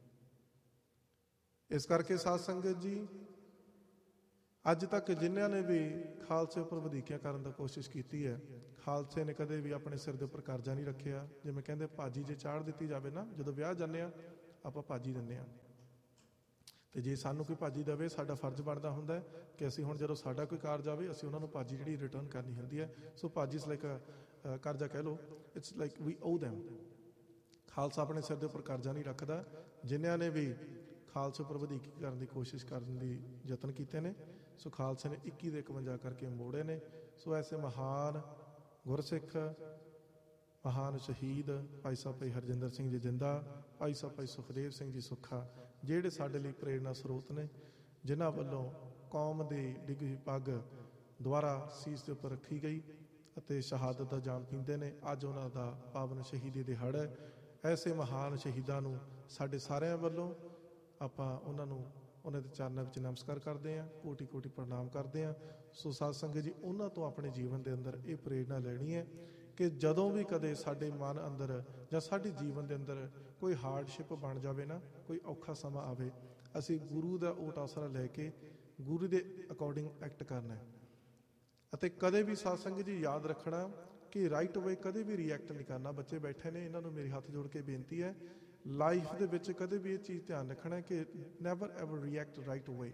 ਇਸ ਕਰਕੇ ਸਾਧ ਸੰਗਤ ਜੀ, ਅੱਜ ਤੱਕ ਜਿਨ੍ਹਾਂ ਨੇ ਵੀ ਖਾਲਸੇ ਉੱਪਰ ਵਧੀਕੀਆਂ ਕਰਨ ਦੀ ਕੋਸ਼ਿਸ਼ ਕੀਤੀ ਹੈ, ਖਾਲਸੇ ਨੇ ਕਦੇ ਵੀ ਆਪਣੇ ਸਿਰ ਦੇ ਉੱਪਰ ਕਰਜ਼ਾ ਨਹੀਂ ਰੱਖਿਆ। ਜਿਵੇਂ ਕਹਿੰਦੇ ਭਾਜੀ ਜੇ ਚਾੜ ਦਿੱਤੀ ਜਾਵੇ ਨਾ, ਜਦੋਂ ਵਿਆਹ ਜਾਂਦੇ ਆ ਆਪਾਂ ਭਾਜੀ ਦਿੰਦੇ ਹਾਂ, ਤੇ ਜੇ ਸਾਨੂੰ ਕੋਈ ਭਾਜੀ ਦੇਵੇ ਸਾਡਾ ਫਰਜ਼ ਬਣਦਾ ਹੁੰਦਾ ਕਿ ਅਸੀਂ ਹੁਣ ਜਦੋਂ ਸਾਡਾ ਕੋਈ ਕਾਰਜ ਆਵੇ ਅਸੀਂ ਉਹਨਾਂ ਨੂੰ ਭਾਜੀ ਜਿਹੜੀ ਰਿਟਰਨ ਕਰਨੀ ਹੁੰਦੀ ਹੈ। ਸੋ ਭਾਜੀ ਇਸ ਲਾਈਕ ਕਰਜ਼ਾ ਕਹਿ ਲਓ, it's like we O them. Khalsa ਆਪਣੇ ਸਿਰ ਦੇ ਉੱਪਰ ਕਰਜ਼ਾ ਨਹੀਂ ਰੱਖਦਾ। ਜਿਨ੍ਹਾਂ ਨੇ ਵੀ ਖਾਲਸੇ ਉੱਪਰ ਵਧੀਕੀ ਕਰਨ ਦੀ ਕੋਸ਼ਿਸ਼ ਕਰਨ ਦੀ ਯਤਨ ਕੀਤੇ ਨੇ, ਸੋ ਖਾਲਸੇ ਨੇ 21 ਦੇ 51 ਕਰਕੇ ਮੋੜੇ ਨੇ। ਸੋ ਐਸੇ ਮਹਾਨ ਗੁਰਸਿੱਖ, ਮਹਾਨ ਸ਼ਹੀਦ ਭਾਈ ਸਾਹਿਬ ਭਾਈ ਹਰਜਿੰਦਰ ਸਿੰਘ ਜੀ ਜਿੰਦਾ, ਭਾਈ ਸਾਹਿਬ ਭਾਈ ਸੁਖਦੇਵ ਸਿੰਘ ਜੀ ਸੁੱਖਾ, ਜਿਹੜੇ ਸਾਡੇ ਲਈ ਪ੍ਰੇਰਨਾ ਸਰੋਤ ਨੇ, ਜਿਨ੍ਹਾਂ ਵੱਲੋਂ ਕੌਮ ਦੀ ਡਿੱਗੀ ਹੋਈ ਪੱਗ ਦੁਬਾਰਾ ਸੀਸ ਦੇ ਉੱਪਰ ਰੱਖੀ ਗਈ ਅਤੇ ਸ਼ਹਾਦਤ ਦਾ ਜਾਮ ਪੀਂਦੇ ਨੇ। ਅੱਜ ਉਹਨਾਂ ਦਾ ਪਾਵਨ ਸ਼ਹੀਦੀ ਦਿਹਾੜਾ ਹੈ। ਐਸੇ ਮਹਾਨ ਸ਼ਹੀਦਾਂ ਨੂੰ ਸਾਡੇ ਸਾਰਿਆਂ ਵੱਲੋਂ ਆਪਾਂ ਉਹਨਾਂ ਦੇ ਚਰਨਾਂ ਵਿੱਚ ਨਮਸਕਾਰ ਕਰਦੇ ਹਾਂ, ਕੋਟੀ ਕੋਟੀ ਪ੍ਰਣਾਮ ਕਰਦੇ ਹਾਂ। ਸੋ ਸਾਧ ਸੰਗਤ ਜੀ, ਉਹਨਾਂ ਤੋਂ ਆਪਣੇ ਜੀਵਨ ਦੇ ਅੰਦਰ ਇਹ ਪ੍ਰੇਰਨਾ ਲੈਣੀ ਹੈ ਕਿ ਜਦੋਂ ਵੀ ਕਦੇ ਸਾਡੇ ਮਨ ਅੰਦਰ ਜਾਂ ਸਾਡੇ ਜੀਵਨ ਦੇ ਅੰਦਰ ਕੋਈ ਹਾਰਡਸ਼ਿਪ ਬਣ ਜਾਵੇ ਨਾ, ਕੋਈ ਔਖਾ ਸਮਾਂ ਆਵੇ, ਅਸੀਂ ਗੁਰੂ ਦਾ ਓਟ ਆਸਰਾ ਲੈ ਕੇ ਗੁਰੂ ਦੇ ਅਕੋਰਡਿੰਗ ਐਕਟ ਕਰਨਾ ਹੈ। ਅਤੇ ਕਦੇ ਵੀ ਸਾਧ ਸੰਗਤ ਜੀ ਯਾਦ ਰੱਖਣਾ ਕਿ ਰਾਈਟ ਵੇ ਕਦੇ ਵੀ ਰਿਐਕਟ ਨਹੀਂ ਕਰਨਾ। ਬੱਚੇ ਬੈਠੇ ਨੇ, ਇਹਨਾਂ ਨੂੰ ਮੇਰੇ ਹੱਥ ਜੋੜ ਕੇ ਬੇਨਤੀ ਹੈ, ਲਾਈਫ ਦੇ ਵਿੱਚ ਕਦੇ ਵੀ ਇਹ ਚੀਜ਼ ਧਿਆਨ ਰੱਖਣਾ ਕਿ never ever react right way,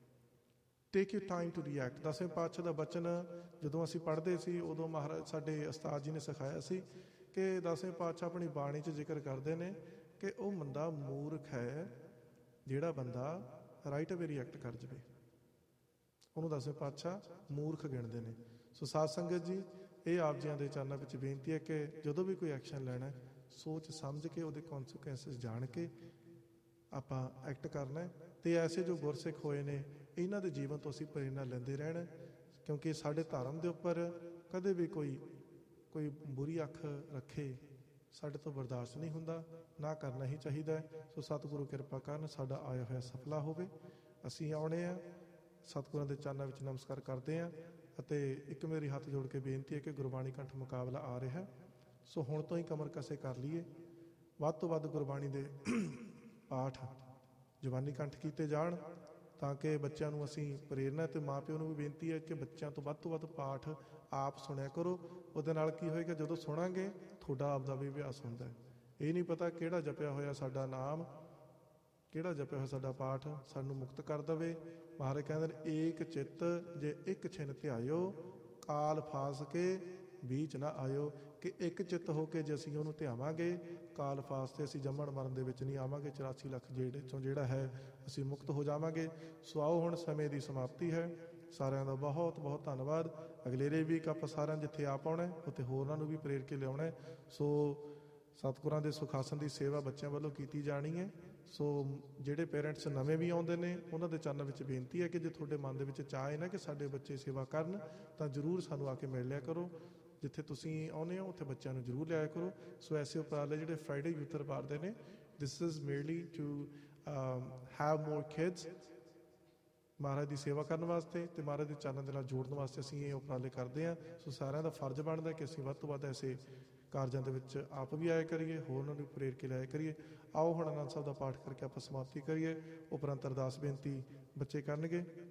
take you time to react. 10ਵੇਂ ਪਾਤਸ਼ਾਹ ਦਾ ਬਚਨ ਜਦੋਂ ਅਸੀਂ ਪੜ੍ਹਦੇ ਸੀ, ਉਦੋਂ ਮਹਾਰਾਜ ਸਾਡੇ ਉਸਤਾਦ ਜੀ ਨੇ ਸਿਖਾਇਆ ਸੀ ਕਿ 10ਵੇਂ ਪਾਤਸ਼ਾਹ ਆਪਣੀ ਬਾਣੀ 'ਚ ਜ਼ਿਕਰ ਕਰਦੇ ਨੇ ਕਿ ਉਹ ਬੰਦਾ ਮੂਰਖ ਹੈ ਜਿਹੜਾ ਬੰਦਾ ਰਾਈਟ ਵੇ ਰਿਐਕਟ ਕਰ ਜਾਵੇ, ਉਹਨੂੰ 10ਵੇਂ ਪਾਤਸ਼ਾਹ ਮੂਰਖ ਗਿਣਦੇ ਨੇ। ਸੋ ਸਾਧ ਸੰਗਤ ਜੀ, ਇਹ ਆਪ ਜੀਆਂ ਦੇ ਚਰਨਾਂ ਵਿੱਚ ਬੇਨਤੀ ਹੈ ਕਿ ਜਦੋਂ ਵੀ ਕੋਈ ਐਕਸ਼ਨ ਲੈਣਾ, ਸੋਚ ਸਮਝ ਕੇ ਉਹਦੇ ਕੌਨਸੀਕੁਐਂਸਿਸ ਜਾਣ ਕੇ ਆਪਾਂ ਐਕਟ ਕਰਨਾ। ਤੇ ਐਸੇ ਜੋ ਗੁਰਸਿੱਖ ਹੋਏ ਨੇ, ਇਹਨਾਂ ਦੇ ਜੀਵਨ ਤੋਂ ਅਸੀਂ ਪ੍ਰੇਰਨਾ ਲੈਂਦੇ ਰਹਿਣਾ, ਕਿਉਂਕਿ ਸਾਡੇ ਧਰਮ ਦੇ ਉੱਪਰ ਕਦੇ ਵੀ ਕੋਈ ਬੁਰੀ ਅੱਖ ਰੱਖੇ ਸਾਡੇ ਤੋਂ ਬਰਦਾਸ਼ਤ ਨਹੀਂ ਹੁੰਦਾ, ਨਾ ਕਰਨਾ ਹੀ ਚਾਹੀਦਾ ਹੈ। ਸੋ ਸਤਿਗੁਰੂ ਕਿਰਪਾ ਕਰਨ ਸਾਡਾ ਆਇਆ ਹੋਇਆ ਸਫਲਾ ਹੋਵੇ। ਅਸੀਂ ਆਉਣੇ ਆ, ਸਤਿਗੁਰਾਂ ਦੇ ਚਰਨਾਂ ਵਿੱਚ ਨਮਸਕਾਰ ਕਰਦੇ ਹਾਂ। ਅਤੇ ਇੱਕ ਮੇਰੀ ਹੱਥ ਜੋੜ ਕੇ ਬੇਨਤੀ ਹੈ ਕਿ ਗੁਰਬਾਣੀ ਕੰਠ ਮੁਕਾਬਲਾ ਆ ਰਿਹਾ, ਸੋ ਹੁਣ ਤੋਂ ਹੀ ਕਮਰ ਕਸੇ ਕਰ ਲਈਏ। ਵੱਧ ਤੋਂ ਵੱਧ ਗੁਰਬਾਣੀ ਦੇ ਪਾਠ ਜ਼ੁਬਾਨੀ ਕੰਠ ਕੀਤੇ ਜਾਣ ਤਾਂ ਕਿ ਬੱਚਿਆਂ ਨੂੰ ਅਸੀਂ ਪ੍ਰੇਰਨਾ, ਅਤੇ ਮਾਂ ਪਿਓ ਨੂੰ ਵੀ ਬੇਨਤੀ ਹੈ ਕਿ ਬੱਚਿਆਂ ਤੋਂ ਵੱਧ ਪਾਠ ਆਪ ਸੁਣਿਆ ਕਰੋ। ਉਹਦੇ ਨਾਲ ਕੀ ਹੋਏਗਾ, ਜਦੋਂ ਸੁਣਾਂਗੇ ਤੁਹਾਡਾ ਆਪ ਦਾ ਵੀ ਅਭਿਆਸ ਹੁੰਦਾ ਹੈ। ਇਹ ਨਹੀਂ ਪਤਾ ਕਿਹੜਾ ਜਪਿਆ ਹੋਇਆ ਸਾਡਾ ਨਾਮ, ਕਿਹੜਾ ਜਪਿਆ ਹੋਇਆ ਸਾਡਾ ਪਾਠ ਸਾਨੂੰ ਮੁਕਤ ਕਰ ਦੇਵੇ। ਮਹਾਰਾਜ ਕਹਿੰਦੇ ਨੇ, ਏਕ ਚਿੱਤ ਜੇ ਇੱਕ ਛਿਨ ਧਿਆਇਓ, ਕਾਲ ਫਾਸ ਕੇ ਬੀਚ ਨਾ ਆਇਓ। ਕਿ ਇੱਕ ਚਿੱਤ ਹੋ ਕੇ ਜੇ ਅਸੀਂ ਉਹਨੂੰ ਧਿਆਵਾਂਗੇ, ਕਾਲ ਫਾਸ ਤੇ ਅਸੀਂ ਜੰਮਣ ਮਰਨ ਦੇ ਵਿੱਚ ਨਹੀਂ ਆਵਾਂਗੇ। 84 ਲੱਖ ਜਿਹੜੇ ਚੋਂ ਜਿਹੜਾ ਹੈ ਅਸੀਂ ਮੁਕਤ ਹੋ ਜਾਵਾਂਗੇ। ਸੋ ਆਓ, ਹੁਣ ਸਮੇਂ ਦੀ ਸਮਾਪਤੀ ਹੈ। ਸਾਰਿਆਂ ਦਾ ਬਹੁਤ ਬਹੁਤ ਧੰਨਵਾਦ। ਅਗਲੇਰੇ ਵੀਕ ਆਪਾਂ ਸਾਰਿਆਂ ਜਿੱਥੇ ਆ ਪਾਉਣਾ, ਉੱਥੇ ਹੋਰਾਂ ਨੂੰ ਵੀ ਪ੍ਰੇਰ ਕੇ ਲਿਆਉਣਾ। ਸੋ ਸਤਿਗੁਰਾਂ ਦੇ ਸੁਖਾਸਨ ਦੀ ਸੇਵਾ ਬੱਚਿਆਂ ਵੱਲੋਂ ਕੀਤੀ ਜਾਣੀ ਹੈ। ਸੋ ਜਿਹੜੇ ਪੇਰੈਂਟਸ ਨਵੇਂ ਵੀ ਆਉਂਦੇ ਨੇ, ਉਹਨਾਂ ਦੇ ਚਰਨਾਂ ਵਿੱਚ ਬੇਨਤੀ ਹੈ ਕਿ ਜੇ ਤੁਹਾਡੇ ਮਨ ਦੇ ਵਿੱਚ ਚਾਹ ਹੈ ਨਾ ਕਿ ਸਾਡੇ ਬੱਚੇ ਸੇਵਾ ਕਰਨ, ਤਾਂ ਜ਼ਰੂਰ ਸਾਨੂੰ ਆ ਕੇ ਮਿਲ ਲਿਆ ਕਰੋ। ਜਿੱਥੇ ਤੁਸੀਂ ਆਉਂਦੇ ਹੋ ਉੱਥੇ ਬੱਚਿਆਂ ਨੂੰ ਜ਼ਰੂਰ ਲਿਆਇਆ ਕਰੋ। ਸੋ ਐਸੇ ਉਪਰਾਲੇ ਜਿਹੜੇ ਫਰਾਈਡੇ ਯੂਥ ਦਰਬਾਰ ਦੇ ਨੇ, this is ਮੇਰਲੀ to have more kids, ਮਹਾਰਾਜ ਦੀ ਸੇਵਾ ਕਰਨ ਵਾਸਤੇ ਅਤੇ ਮਹਾਰਾਜ ਦੇ ਚਰਨਾਂ ਦੇ ਨਾਲ ਜੋੜਨ ਵਾਸਤੇ ਅਸੀਂ ਇਹ ਉਪਰਾਲੇ ਕਰਦੇ ਹਾਂ। ਸੋ ਸਾਰਿਆਂ ਦਾ ਫਰਜ਼ ਬਣਦਾ ਕਿ ਅਸੀਂ ਵੱਧ ਤੋਂ ਵੱਧ ਐਸੇ ਕਾਰਜਾਂ ਦੇ ਵਿੱਚ ਆਪ ਵੀ ਆਇਆ ਕਰੀਏ, ਹੋਰਾਂ ਨੂੰ ਪ੍ਰੇਰ ਕੇ ਲਾਇਆ ਕਰੀਏ। ਆਓ ਹੁਣ ਆਨੰਦ ਸਾਹਿਬ ਦਾ ਪਾਠ ਕਰਕੇ ਆਪਾਂ ਸਮਾਪਤੀ ਕਰੀਏ। ਉਪਰੰਤ ਅਰਦਾਸ ਬੇਨਤੀ ਬੱਚੇ ਕਰਨਗੇ।